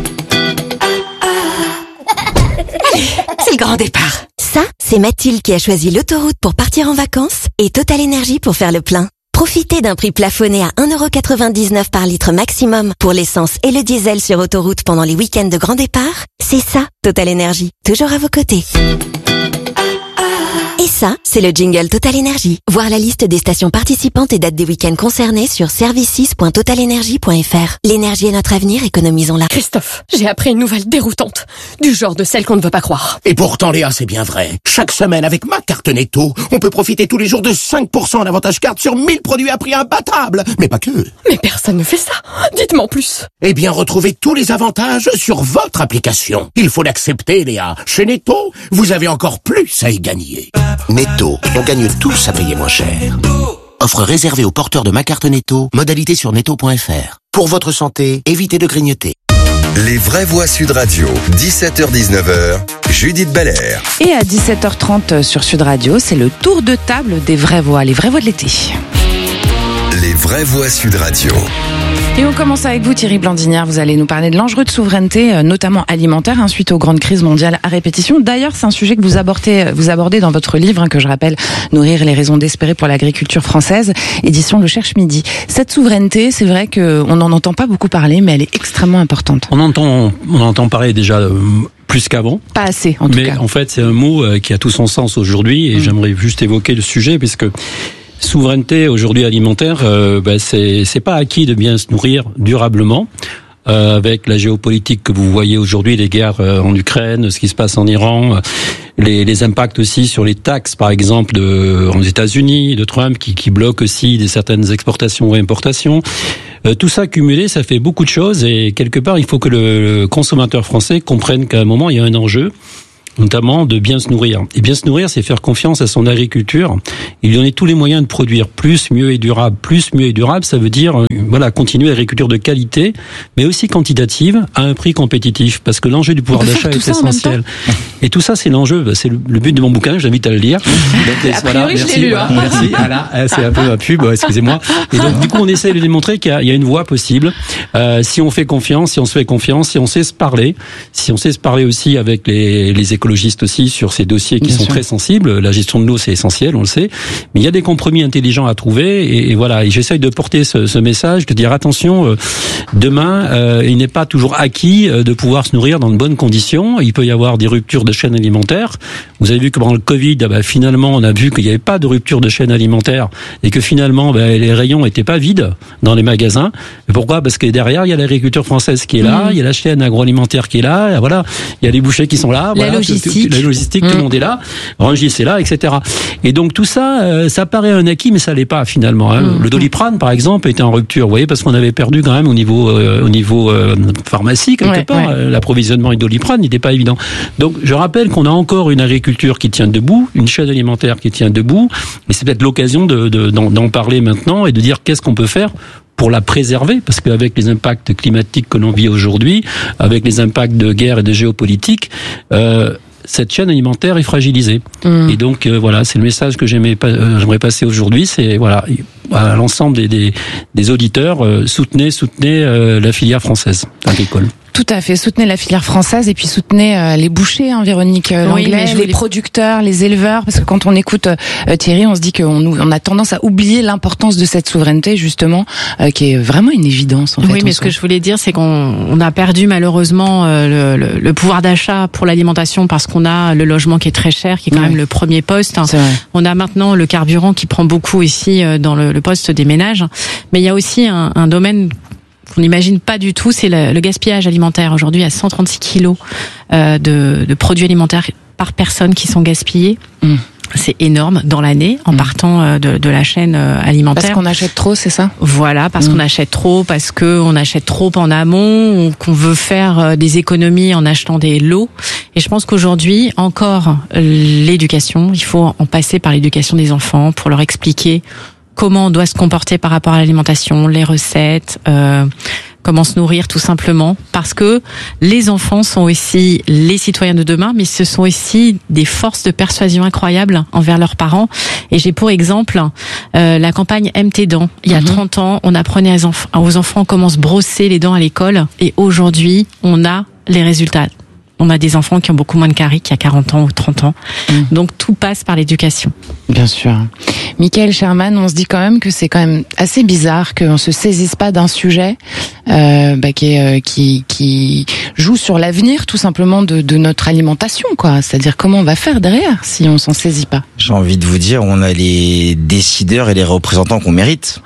C'est le grand départ. Ça, c'est Mathilde qui a choisi l'autoroute pour partir en vacances et Total Énergie pour faire le plein. Profitez d'un prix plafonné à un euro quatre-vingt-dix-neuf par litre maximum pour l'essence et le diesel sur autoroute pendant les week-ends de grand départ. C'est ça, Total Énergie. Toujours à vos côtés. Et ça, c'est le jingle Total Énergie. Voir la liste des stations participantes et dates des week-ends concernés sur services point total énergie point f r. L'énergie est notre avenir, économisons-la. Christophe, j'ai appris une nouvelle déroutante. Du genre de celle qu'on ne veut pas croire. Et pourtant, Léa, c'est bien vrai. Chaque semaine, avec ma carte Netto, on peut profiter tous les jours de cinq pour cent en avantage carte sur mille produits à prix imbattable. Mais pas que. Mais personne ne fait ça. Dites-moi en plus. Eh bien, retrouvez tous les avantages sur votre application. Il faut l'accepter, Léa. Chez Netto, vous avez encore plus à y gagner. Netto, on gagne tous à payer moins cher. Offre réservée aux porteurs de ma carte Netto, modalité sur netto point f r. Pour votre santé, évitez de grignoter. Les vraies voix Sud Radio, dix-sept heures dix-neuf heures, Judith Belair. Et à dix-sept heures trente sur Sud Radio, c'est le tour de table des vraies voix, les vraies voix de l'été. Les vraies voix Sud Radio. Et on commence avec vous, Thierry Blandinière. Vous allez nous parler de l'enjeu de souveraineté, notamment alimentaire, hein, suite aux grandes crises mondiales à répétition. D'ailleurs, c'est un sujet que vous abordez, vous abordez dans votre livre, hein, que je rappelle, Nourrir les raisons d'espérer pour l'agriculture française, édition Le Cherche Midi. Cette souveraineté, c'est vrai qu'on n'en entend pas beaucoup parler, mais elle est extrêmement importante. On entend, on entend parler déjà euh, plus qu'avant. Pas assez, en tout mais cas. Mais en fait, c'est un mot euh, qui a tout son sens aujourd'hui, et mmh. j'aimerais juste évoquer le sujet, puisque souveraineté aujourd'hui alimentaire, euh, ben c'est c'est pas acquis de bien se nourrir durablement. Euh, avec la géopolitique que vous voyez aujourd'hui, les guerres euh, en Ukraine, ce qui se passe en Iran, euh, les, les impacts aussi sur les taxes, par exemple, de, aux États-Unis, de Trump, qui, qui bloque aussi des certaines exportations et importations. Euh, tout ça cumulé, ça fait beaucoup de choses, et quelque part, il faut que le, le consommateur français comprenne qu'à un moment, il y a un enjeu, notamment de bien se nourrir. Et bien se nourrir, c'est faire confiance à son agriculture et lui donner tous les moyens de produire plus, mieux et durable. Plus, mieux et durable, ça veut dire, voilà, continuer l'agriculture de qualité, mais aussi quantitative, à un prix compétitif. Parce que l'enjeu du pouvoir d'achat est essentiel. Et tout ça, c'est l'enjeu. C'est le but de mon bouquin, je vous invite à le lire. Donc, a voilà, priori, merci, je l'ai lu, hein. Merci. Voilà, c'est un peu ma pub, excusez-moi. Et donc, du coup, on essaie de démontrer qu'il y a, il y a une voie possible. Euh, si on fait confiance, si on se fait confiance, si on sait se parler, si on sait se parler aussi avec les, les écologistes aussi sur ces dossiers qui Bien sont sûr. Très sensibles. La gestion de l'eau, c'est essentiel, on le sait. Mais il y a des compromis intelligents à trouver. Et, et voilà, et j'essaye de porter ce, ce message, de dire attention, euh, demain, euh, il n'est pas toujours acquis euh, de pouvoir se nourrir dans de bonnes conditions. Il peut y avoir des ruptures de chaîne alimentaire. Vous avez vu que pendant le Covid, bah, finalement, on a vu qu'il n'y avait pas de rupture de chaîne alimentaire et que finalement, bah, les rayons n'étaient pas vides dans les magasins. Et pourquoi ? Parce que derrière, il y a l'agriculture française qui est là, mmh. il y a la chaîne agroalimentaire qui est là, voilà, il y a les bouchers qui sont là, la voilà, logistique. Tout, tout, la logistique, mmh. tout le monde est là, Rungis est là, et cetera. Et donc tout ça, euh, ça paraît un acquis, mais ça l'est pas finalement. Hein. Mmh. Le Doliprane, par exemple, était en rupture, vous voyez, parce qu'on avait perdu quand même au niveau, euh, au niveau euh, pharmacie quelque ouais, part. Ouais. L'approvisionnement du Doliprane n'était pas évident. Donc je rappelle qu'on a encore une agriculture qui tient debout, une chaîne alimentaire qui tient debout, et c'est peut-être l'occasion de, de, d'en, d'en parler maintenant et de dire qu'est-ce qu'on peut faire pour la préserver, parce qu'avec les impacts climatiques que l'on vit aujourd'hui, avec les impacts de guerre et de géopolitique, euh, cette chaîne alimentaire est fragilisée. Mmh. Et donc euh, voilà, c'est le message que j'aimais, euh, j'aimerais passer aujourd'hui. C'est voilà, à l'ensemble des, des, des auditeurs, euh, soutenez, soutenez euh, la filière française agricole. Tout à fait, soutenez la filière française et puis soutenez euh, les bouchers, hein, Véronique euh, oui, Langlais, les producteurs, les éleveurs, parce que quand on écoute euh, Thierry, on se dit qu'on on a tendance à oublier l'importance de cette souveraineté justement, euh, qui est vraiment une évidence. En fait, oui, mais ce que je voulais dire, c'est qu'on on a perdu malheureusement euh, le, le, le pouvoir d'achat pour l'alimentation parce qu'on a le logement qui est très cher, qui est quand ouais. même le premier poste. On a maintenant le carburant qui prend beaucoup ici euh, dans le, le poste des ménages, mais il y a aussi un, un domaine qu'on n'imagine pas du tout, c'est le, le gaspillage alimentaire. Aujourd'hui, il y a cent trente-six kilos euh, de, de produits alimentaires par personne qui sont gaspillés. Mmh. C'est énorme dans l'année, en mmh. partant de, de la chaîne alimentaire. Parce qu'on achète trop, c'est ça ? Voilà, parce mmh. qu'on achète trop, parce qu'on achète trop en amont, ou qu'on veut faire des économies en achetant des lots. Et je pense qu'aujourd'hui, encore, l'éducation, il faut en passer par l'éducation des enfants pour leur expliquer comment on doit se comporter par rapport à l'alimentation, les recettes, euh, comment se nourrir tout simplement, parce que les enfants sont aussi les citoyens de demain, mais ce sont aussi des forces de persuasion incroyables envers leurs parents. Et j'ai pour exemple euh, la campagne Aime tes dents. Il y a trente ans, on apprenait aux, enf- aux enfants comment se brosser les dents à l'école, et aujourd'hui, on a les résultats. On a des enfants qui ont beaucoup moins de caries qu'il y a quarante ans ou trente ans. Mmh. Donc tout passe par l'éducation. Bien sûr. Michael Sherman, on se dit quand même que c'est quand même assez bizarre qu'on se saisisse pas d'un sujet euh, bah, qui, est, euh, qui qui joue sur l'avenir tout simplement de, de notre alimentation, quoi. C'est-à-dire comment on va faire derrière si on s'en saisit pas. J'ai envie de vous dire, on a les décideurs et les représentants qu'on mérite.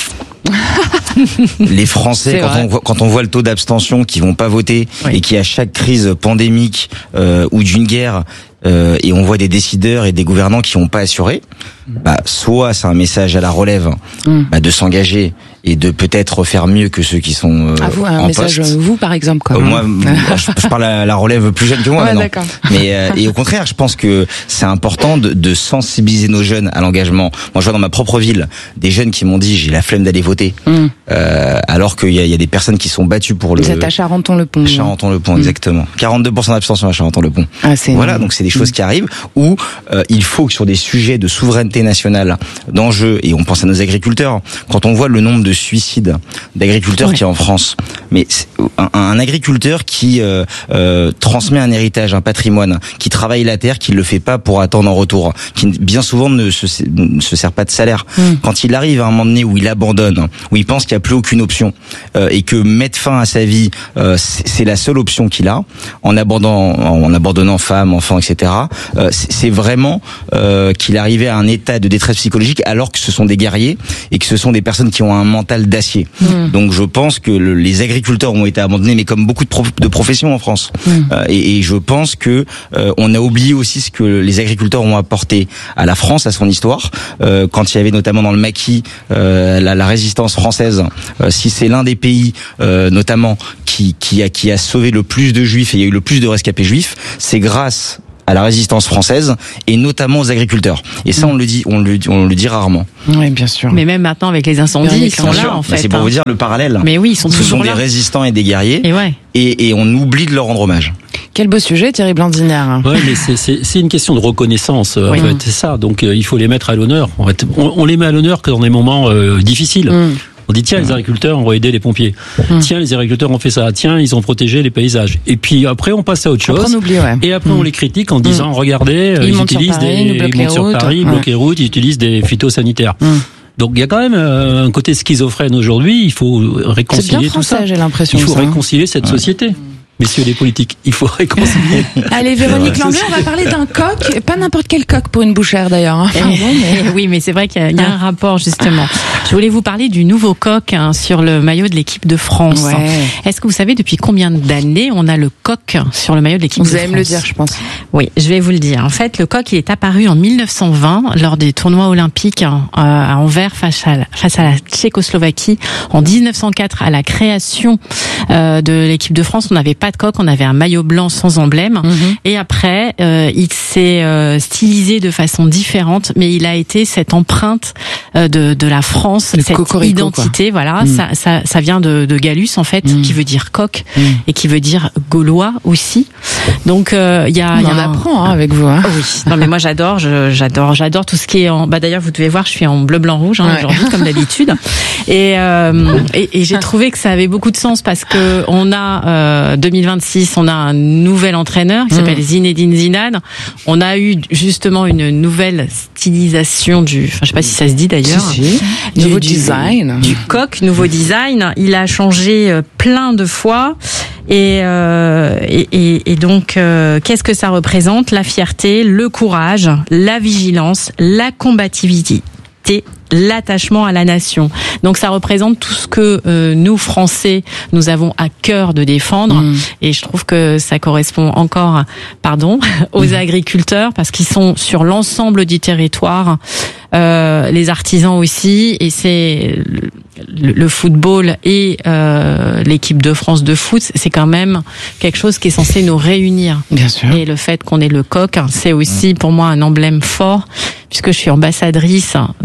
Les Français, quand on, voit, quand on voit le taux d'abstention, qui vont pas voter, oui. et qui à chaque crise pandémique euh, ou d'une guerre, euh, et on voit des décideurs et des gouvernants qui n'ont pas assuré, bah, soit c'est un message à la relève mm. bah, de s'engager et de peut-être faire mieux que ceux qui sont euh, à vous, un en message, poste. Vous par exemple, quoi. Euh, moi, je, je parle à la relève plus jeune que moi, ouais, maintenant. D'accord. Mais euh, et au contraire, je pense que c'est important de, de sensibiliser nos jeunes à l'engagement. Moi, je vois dans ma propre ville des jeunes qui m'ont dit j'ai la flemme d'aller voter, mm. euh, alors qu'il y a, il y a des personnes qui sont battues pour le. Vous êtes à Charenton-le-Pont. Charenton-le-Pont, mm. exactement. quarante-deux pour cent d'abstention à Charenton-le-Pont. Ah, c'est voilà, énorme. donc c'est des choses mm. qui arrivent où euh, il faut que sur des sujets de souveraineté nationale, d'enjeux, et on pense à nos agriculteurs. Quand on voit le nombre de suicides d'agriculteurs oui. qui est en France, mais un, un agriculteur qui euh, euh, transmet un héritage, un patrimoine, qui travaille la terre, qui le fait pas pour attendre en retour, qui bien souvent ne se, ne se sert pas de salaire. Mm. Quand il arrive à un moment donné où il abandonne, où il pense qu'il n'y a plus aucune option, euh, et que mettre fin à sa vie, euh, c'est, c'est la seule option qu'il a, en abandonnant, en abandonnant femme, enfants, et cetera. Euh, c'est, c'est vraiment euh, qu'il est arrivé à un état de détresse psychologique, alors que ce sont des guerriers et que ce sont des personnes qui ont un mental d'acier. Mmh. Donc je pense que le, les agriculteurs ont été abandonnés, mais comme beaucoup de, prof, de professions en France. Mmh. Euh, et, et je pense que euh, on a oublié aussi ce que les agriculteurs ont apporté à la France, à son histoire. Euh, quand il y avait notamment dans le maquis euh, la, la résistance française, euh, si c'est l'un des pays euh, notamment qui, qui, a, qui a sauvé le plus de juifs et il y a eu le plus de rescapés juifs, c'est grâce à la résistance française et notamment aux agriculteurs. Et ça, on le dit, on le, on le dit rarement. Oui, bien sûr. Mais même maintenant avec les incendies, ils sont là en fait. Bah, c'est pour hein. vous dire le parallèle. Mais oui, ils sont Ce toujours sont là. des résistants et des guerriers. Et ouais. Et, et on oublie de leur rendre hommage. Quel beau sujet, Thierry Blandiner. Ouais, mais c'est, c'est, c'est une question de reconnaissance. Oui. En fait, c'est ça. Donc, euh, il faut les mettre à l'honneur. En fait, on, on les met à l'honneur que dans des moments euh, difficiles. Mm. On dit tiens, les agriculteurs ont aidé les pompiers. Mmh. Tiens, les agriculteurs ont fait ça. Tiens, ils ont protégé les paysages. Et puis après, on passe à autre chose. Après, on oublie, ouais. Et après, mmh. on les critique en disant mmh. regardez, ils, ils utilisent Paris, des, ils montent sur Paris, ils bloquent les routes, ils utilisent des phytosanitaires. Mmh. Donc il y a quand même euh, un côté schizophrène aujourd'hui. Il faut réconcilier C'est bien tout français, ça. j'ai l'impression. Il faut ça, réconcilier cette ouais. société. Messieurs les politiques, il faut réconcilier. Allez, Véronique Lamblay, on va parler d'un coq, pas n'importe quel coq pour une bouchère d'ailleurs. Hein. Pardon, mais... Oui, mais c'est vrai qu'il y a, il y a un rapport justement. Je voulais vous parler du nouveau coq hein, sur le maillot de l'équipe de France. Ouais. Est-ce que vous savez depuis combien d'années on a le coq sur le maillot de l'équipe vous de France? Vous allez me le dire, je pense. Oui, je vais vous le dire. En fait, le coq il est apparu en mille neuf cent vingt lors des tournois olympiques hein, à Anvers face à, la, face à la Tchécoslovaquie. En dix-neuf cent quatre, à la création euh, de l'équipe de France, on n'avait pas de coq, on avait un maillot blanc sans emblème. Mm-hmm. Et après, euh, il s'est euh, stylisé de façon différente, mais il a été cette empreinte euh, de, de la France, le cette identité. Quoi. Voilà, mm. ça, ça, ça vient de, de Gallus en fait, mm. qui veut dire coq mm. et qui veut dire gaulois aussi. Donc euh, il y a, on y a en un... apprend hein, avec vous. Hein. Oui. Non mais moi j'adore, je, j'adore, j'adore tout ce qui est en. Bah d'ailleurs vous devez voir, je suis en bleu, blanc, rouge hein, ouais. aujourd'hui comme d'habitude. Et, euh, et et j'ai trouvé que ça avait beaucoup de sens parce que on a euh, deux mille vingt-six, on a un nouvel entraîneur qui s'appelle mmh. Zinedine Zidane. On a eu justement une nouvelle stylisation du, enfin je sais pas si ça se dit d'ailleurs, si, si. Du, nouveau du, design, du coq, nouveau design. Il a changé plein de fois. Et, euh, et, et, et donc, euh, qu'est-ce que ça représente? La fierté, le courage, la vigilance, la combativité, l'attachement à la nation. Donc ça représente tout ce que euh, nous Français nous avons à cœur de défendre mmh. et je trouve que ça correspond encore pardon aux mmh. agriculteurs parce qu'ils sont sur l'ensemble du territoire, euh, les artisans aussi, et c'est le, le football et euh, l'équipe de France de foot, c'est quand même quelque chose qui est censé nous réunir. Bien sûr. Et le fait qu'on ait le coq, c'est aussi pour moi un emblème fort puisque je suis ambassadrice de la volaille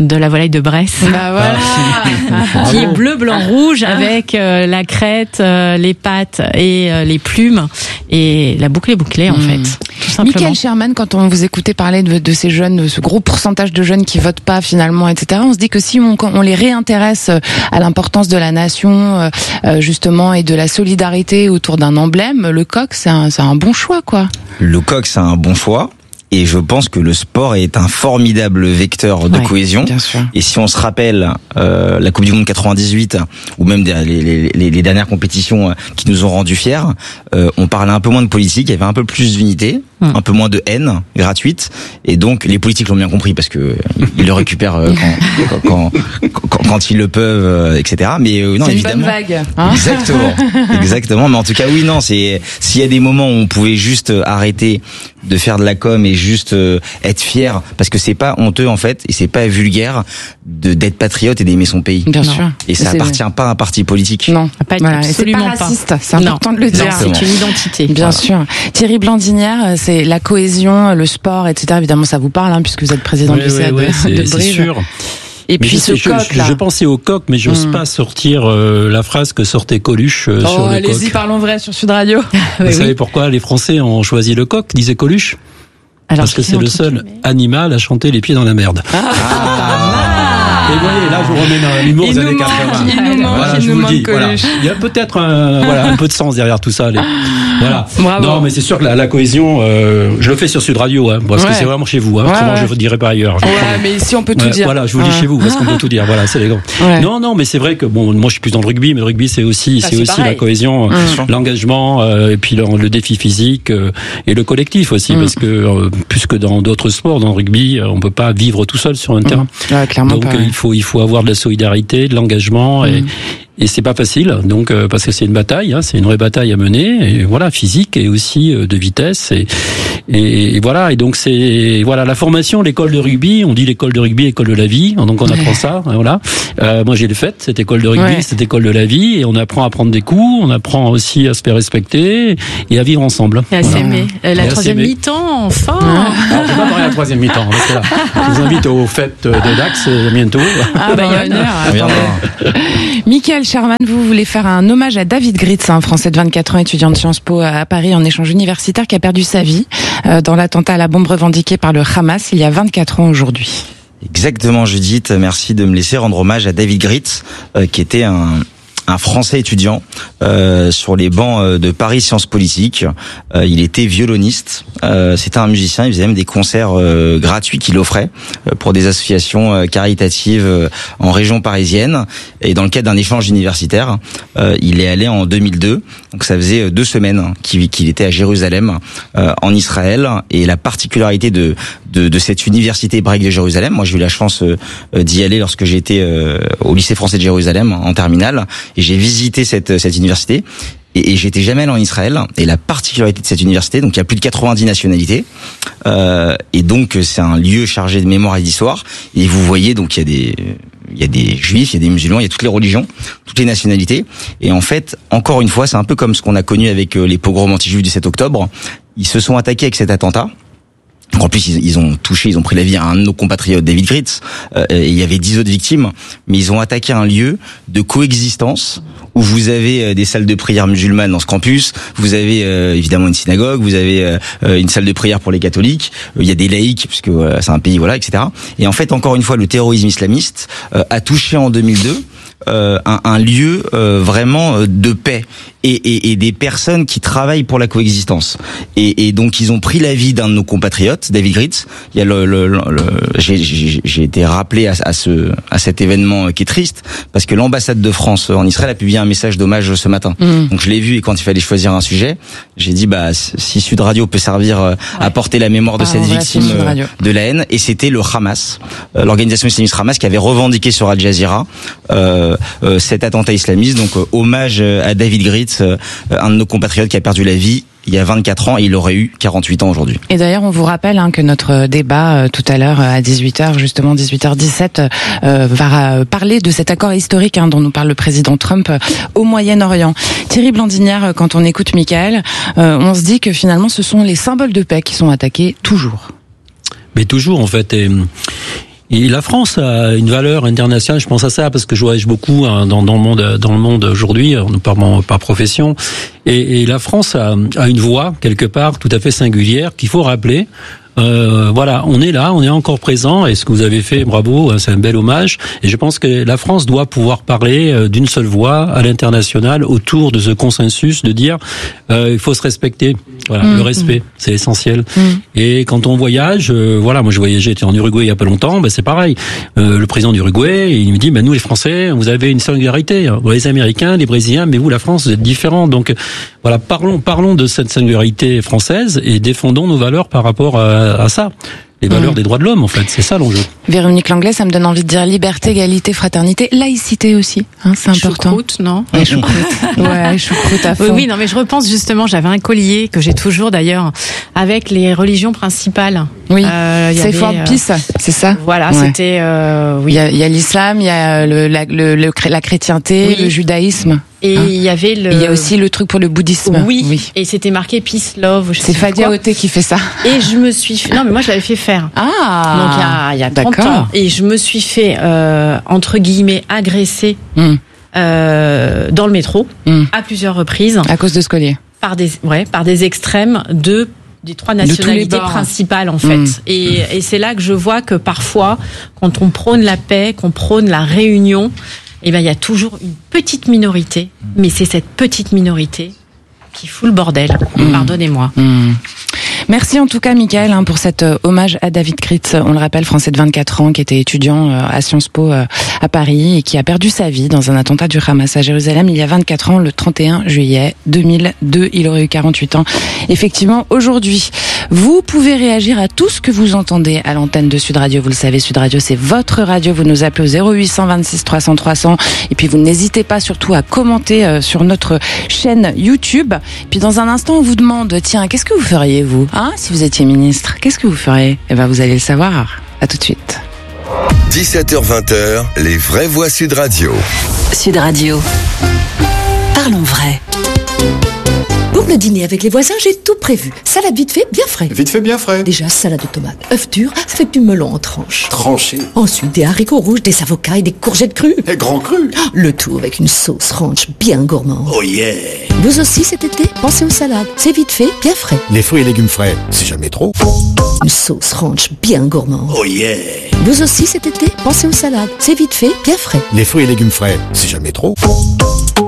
bataille de Brest. Bah voilà. Qui est bleu, blanc, rouge avec euh, la crête, euh, les pattes et euh, les plumes. Et la boucle est bouclée, en mmh. fait. Tout simplement. Michael Sherman, quand on vous écoutait parler de, de ces jeunes, de ce gros pourcentage de jeunes qui votent pas finalement, et cetera, on se dit que si on, on les réintéresse à l'importance de la nation, euh, justement, et de la solidarité autour d'un emblème, le coq, c'est un, c'est un bon choix, quoi. Le coq, c'est un bon choix. Et je pense que le sport est un formidable vecteur de ouais, cohésion. Bien sûr. Et si on se rappelle euh, la Coupe du Monde quatre-vingt-dix-huit ou même des, les, les, les dernières compétitions qui nous ont rendus fiers, euh, on parlait un peu moins de politique, il y avait un peu plus d'unité, hum. un peu moins de haine gratuite. Et donc les politiques l'ont bien compris parce que ils le récupèrent quand, quand, quand, quand ils le peuvent, et cetera. Mais euh, non, c'est évidemment. C'est une bonne vague. Hein exactement, exactement. Mais en tout cas, oui, non, c'est s'il y a des moments où on pouvait juste arrêter de faire de la com et juste euh, être fier, parce que c'est pas honteux en fait et c'est pas vulgaire de d'être patriote et d'aimer son pays. Bien non. sûr. Et ça c'est... appartient pas à un parti politique. Non, pas voilà. absolument et c'est pas raciste. C'est important non. de le dire. Non, c'est une identité. Bien voilà. sûr. Thierry Blandinière, c'est la cohésion, le sport, et cetera. Évidemment, ça vous parle, hein, puisque vous êtes président oui, du C A oui, de, oui, c'est, de c'est Brive. sûr. Et mais puis je, ce je, coq je, là. je pensais au coq, mais j'ose mmh. pas sortir euh, la phrase que sortait Coluche euh, oh, sur le allez-y, coq. parlons vrai sur Sud Radio. Vous oui, savez oui. pourquoi les Français ont choisi le coq, disait Coluche? Alors, parce que c'est le seul animal à chanter les pieds dans la merde. Ah, ah. Et vous voyez, là, je vous remets dans l'humour des années quatre-vingts. Il nous manque, voilà, il je nous vous manque le dis. Voilà. Il y a peut-être un, voilà, un peu de sens derrière tout ça. Les... Voilà. Bravo. Non, mais c'est sûr que la, la cohésion, euh, je le fais sur Sud Radio, hein, parce ouais. que c'est vraiment chez vous. Hein, ouais, autrement, ouais. je vous dirai pas ailleurs. Ouais, mais ici, on peut tout ouais, dire. Voilà, je vous le dis ouais. chez vous, parce qu'on peut tout dire. Voilà, c'est les grands. Ouais. Non, non, mais c'est vrai que bon, moi, je suis plus dans le rugby, mais le rugby, c'est aussi, bah, c'est, c'est aussi la cohésion, mmh. l'engagement, euh, et puis le, le défi physique euh, et le collectif aussi, mmh. parce que euh, plus que dans d'autres sports, dans le rugby, on peut pas vivre tout seul sur un terrain. Mmh. Ouais, clairement Donc, pas, euh, il faut, il faut avoir de la solidarité, de l'engagement, mmh. et, et c'est pas facile. Donc, euh, parce que c'est une bataille, hein, c'est une vraie bataille à mener, et voilà, physique et aussi euh, de vitesse, et, et, et voilà. Et donc, c'est voilà la formation, l'école de rugby. On dit l'école de rugby, école de la vie. Donc, on ouais. apprend ça. Voilà. Euh, moi, j'ai le fait cette école de rugby, ouais. cette école de la vie, et on apprend à prendre des coups. On apprend aussi à se faire respecter et à vivre ensemble. Et à voilà. s'aimer. Euh, la et troisième mi-temps, enfin. Alors, je vais pas parler de la troisième mi-temps. Parce que là, je vous invite aux fêtes de Dax bientôt. Ah bah il y a une heure. Michael Sherman, vous voulez faire un hommage à David Gritz, un Français de vingt-quatre ans, étudiant de Sciences Po à Paris en échange universitaire, qui a perdu sa vie euh, dans l'attentat à la bombe revendiqué par le Hamas il y a vingt-quatre ans aujourd'hui. Exactement, Judith. Merci de me laisser rendre hommage à David Gritz, euh, qui était un un Français étudiant euh, sur les bancs de Paris Sciences Politiques. Euh, il était violoniste. Euh, c'était un musicien. Il faisait même des concerts euh, gratuits qu'il offrait euh, pour des associations euh, caritatives euh, en région parisienne. Et dans le cadre d'un échange universitaire, euh, il est allé en deux mille deux. Donc ça faisait deux semaines qu'il, qu'il était à Jérusalem, euh, en Israël. Et la particularité de de, de cette université hébraïque de Jérusalem, moi j'ai eu la chance euh, d'y aller lorsque j'étais euh, au lycée français de Jérusalem en terminale. Et j'ai visité cette cette université et, et j'étais jamais allé en Israël. Et la particularité de cette université, donc il y a plus de quatre-vingt-dix nationalités, euh, et donc c'est un lieu chargé de mémoire et d'histoire. Et vous voyez, donc il y a des il y a des juifs, il y a des musulmans, il y a toutes les religions, toutes les nationalités. Et en fait, encore une fois, c'est un peu comme ce qu'on a connu avec les pogroms anti-juifs du sept octobre. Ils se sont attaqués avec cet attentat. En plus, ils, ils ont touché, ils ont pris la vie à un de nos compatriotes, David Gritz, euh, et il y avait dix autres victimes, mais ils ont attaqué un lieu de coexistence où vous avez des salles de prière musulmanes dans ce campus, vous avez euh, évidemment une synagogue, vous avez euh, une salle de prière pour les catholiques, il y a des laïcs, puisque voilà, c'est un pays, voilà, et cetera. Et en fait, encore une fois, le terrorisme islamiste euh, a touché en deux mille deux Euh, un, un lieu euh, vraiment de paix et, et, et des personnes qui travaillent pour la coexistence. Et, et donc ils ont pris la vie d'un de nos compatriotes, David Gritz. Il y a le, le, le, le j'ai, j'ai, j'ai été rappelé à, à ce à cet événement qui est triste parce que l'ambassade de France en Israël a publié un message d'hommage ce matin. Mmh. Donc je l'ai vu et quand il fallait choisir un sujet, j'ai dit bah si Sud Radio peut servir ouais. à porter la mémoire de ah, cette victime de la haine, et c'était le Hamas, l'organisation islamiste Hamas qui avait revendiqué sur Al Jazeera euh, Euh, cet attentat islamiste. Donc euh, hommage à David Gritz, euh, un de nos compatriotes qui a perdu la vie il y a vingt-quatre ans, et il aurait eu quarante-huit ans aujourd'hui. Et d'ailleurs, on vous rappelle hein, que notre débat euh, tout à l'heure à dix-huit heures, justement dix-huit heures dix-sept, euh, va parler de cet accord historique hein, dont nous parle le président Trump euh, au Moyen-Orient. Thierry Blandinière, quand on écoute Michael, euh, on se dit que finalement ce sont les symboles de paix qui sont attaqués toujours. Mais toujours en fait. Et... Et la France a une valeur internationale. Je pense à ça parce que je voyage beaucoup hein, dans, dans le monde, dans le monde aujourd'hui, par par profession. Et, et la France a, a une voix quelque part tout à fait singulière qu'il faut rappeler. Euh, voilà, on est là, on est encore présent, et ce que vous avez fait, bravo, c'est un bel hommage. Et je pense que la France doit pouvoir parler d'une seule voix à l'international autour de ce consensus de dire euh, il faut se respecter. Voilà, mmh, le respect, mmh. c'est essentiel. Mmh. Et quand on voyage, euh, voilà, moi je voyageais, j'étais en Uruguay il y a pas longtemps, ben c'est pareil. Euh, le président d'Uruguay, il me dit, ben nous les Français, vous avez une singularité. Hein. Les Américains, les Brésiliens, mais vous la France, vous êtes différents. Donc voilà, parlons, parlons de cette singularité française et défendons nos valeurs par rapport à à ça, les valeurs mmh. des droits de l'homme en fait, c'est ça l'enjeu. Véronique Langlais, ça me donne envie de dire liberté, égalité, fraternité, laïcité aussi, hein, c'est important. Choucroute, non? Ouais, choucroute. ouais, choucroute à fond. Oui, oui, non, mais je repense justement, j'avais un collier que j'ai toujours d'ailleurs avec les religions principales. Oui, euh, c'est Fort euh, Peace, c'est ça. Voilà, ouais. c'était. Euh, oui. Il y a, il y a l'islam, il y a le, la, le, le, la chrétienté, oui. le judaïsme. Et hein il y avait le. Il y a aussi le truc pour le bouddhisme. Oui. oui. Et c'était marqué Peace, Love. C'est Fadia Oté qui fait ça. Et je me suis fait... Non, mais moi je l'avais fait faire. Ah. Donc il y a, il y a trente ans. Et je me suis fait euh, entre guillemets agresser mm. euh, dans le métro mm. à plusieurs reprises. À cause de ce collier. Par des, ouais, par des extrêmes de des trois nationalités de principales en fait. Mmh. Et, et c'est là que je vois que parfois, quand on prône la paix, qu'on prône la réunion, eh ben il y a toujours une petite minorité, mais c'est cette petite minorité qui fout le bordel. Mmh. Pardonnez-moi. Mmh. Merci en tout cas, Michael, hein, pour cet euh, hommage à David Kritz. On le rappelle, français de vingt-quatre ans, qui était étudiant euh, à Sciences Po euh, à Paris et qui a perdu sa vie dans un attentat du Hamas à Jérusalem il y a vingt-quatre ans, le trente et un juillet deux mille deux. Il aurait eu quarante-huit ans. Effectivement, aujourd'hui, vous pouvez réagir à tout ce que vous entendez à l'antenne de Sud Radio. Vous le savez, Sud Radio, c'est votre radio. Vous nous appelez au zéro huit cent vingt-six trois cents trois cents. Et puis, vous n'hésitez pas surtout à commenter euh, sur notre chaîne YouTube. Puis, dans un instant, on vous demande, tiens, qu'est-ce que vous feriez, vous, hein, si vous étiez ministre? Qu'est-ce que vous feriez? Eh ben, vous allez le savoir. À tout de suite. dix-sept heures vingt, les vraies voix Sud Radio. Sud Radio. Parlons vrai. Pour le dîner avec les voisins, j'ai tout prévu. Salade vite fait, bien frais. Vite fait, bien frais. Déjà, salade de tomates, œufs durs, avec du melon en tranches. Tranché. Ensuite, des haricots rouges, des avocats et des courgettes crues. Et grand cru. Le tout avec une sauce ranch bien gourmande. Oh yeah. Vous aussi, cet été, pensez aux salades. C'est vite fait, bien frais. Les fruits et légumes frais, c'est jamais trop. Une sauce ranch bien gourmande. Oh yeah. Vous aussi, cet été, pensez aux salades. C'est vite fait, bien frais. Les fruits et légumes frais, c'est jamais trop.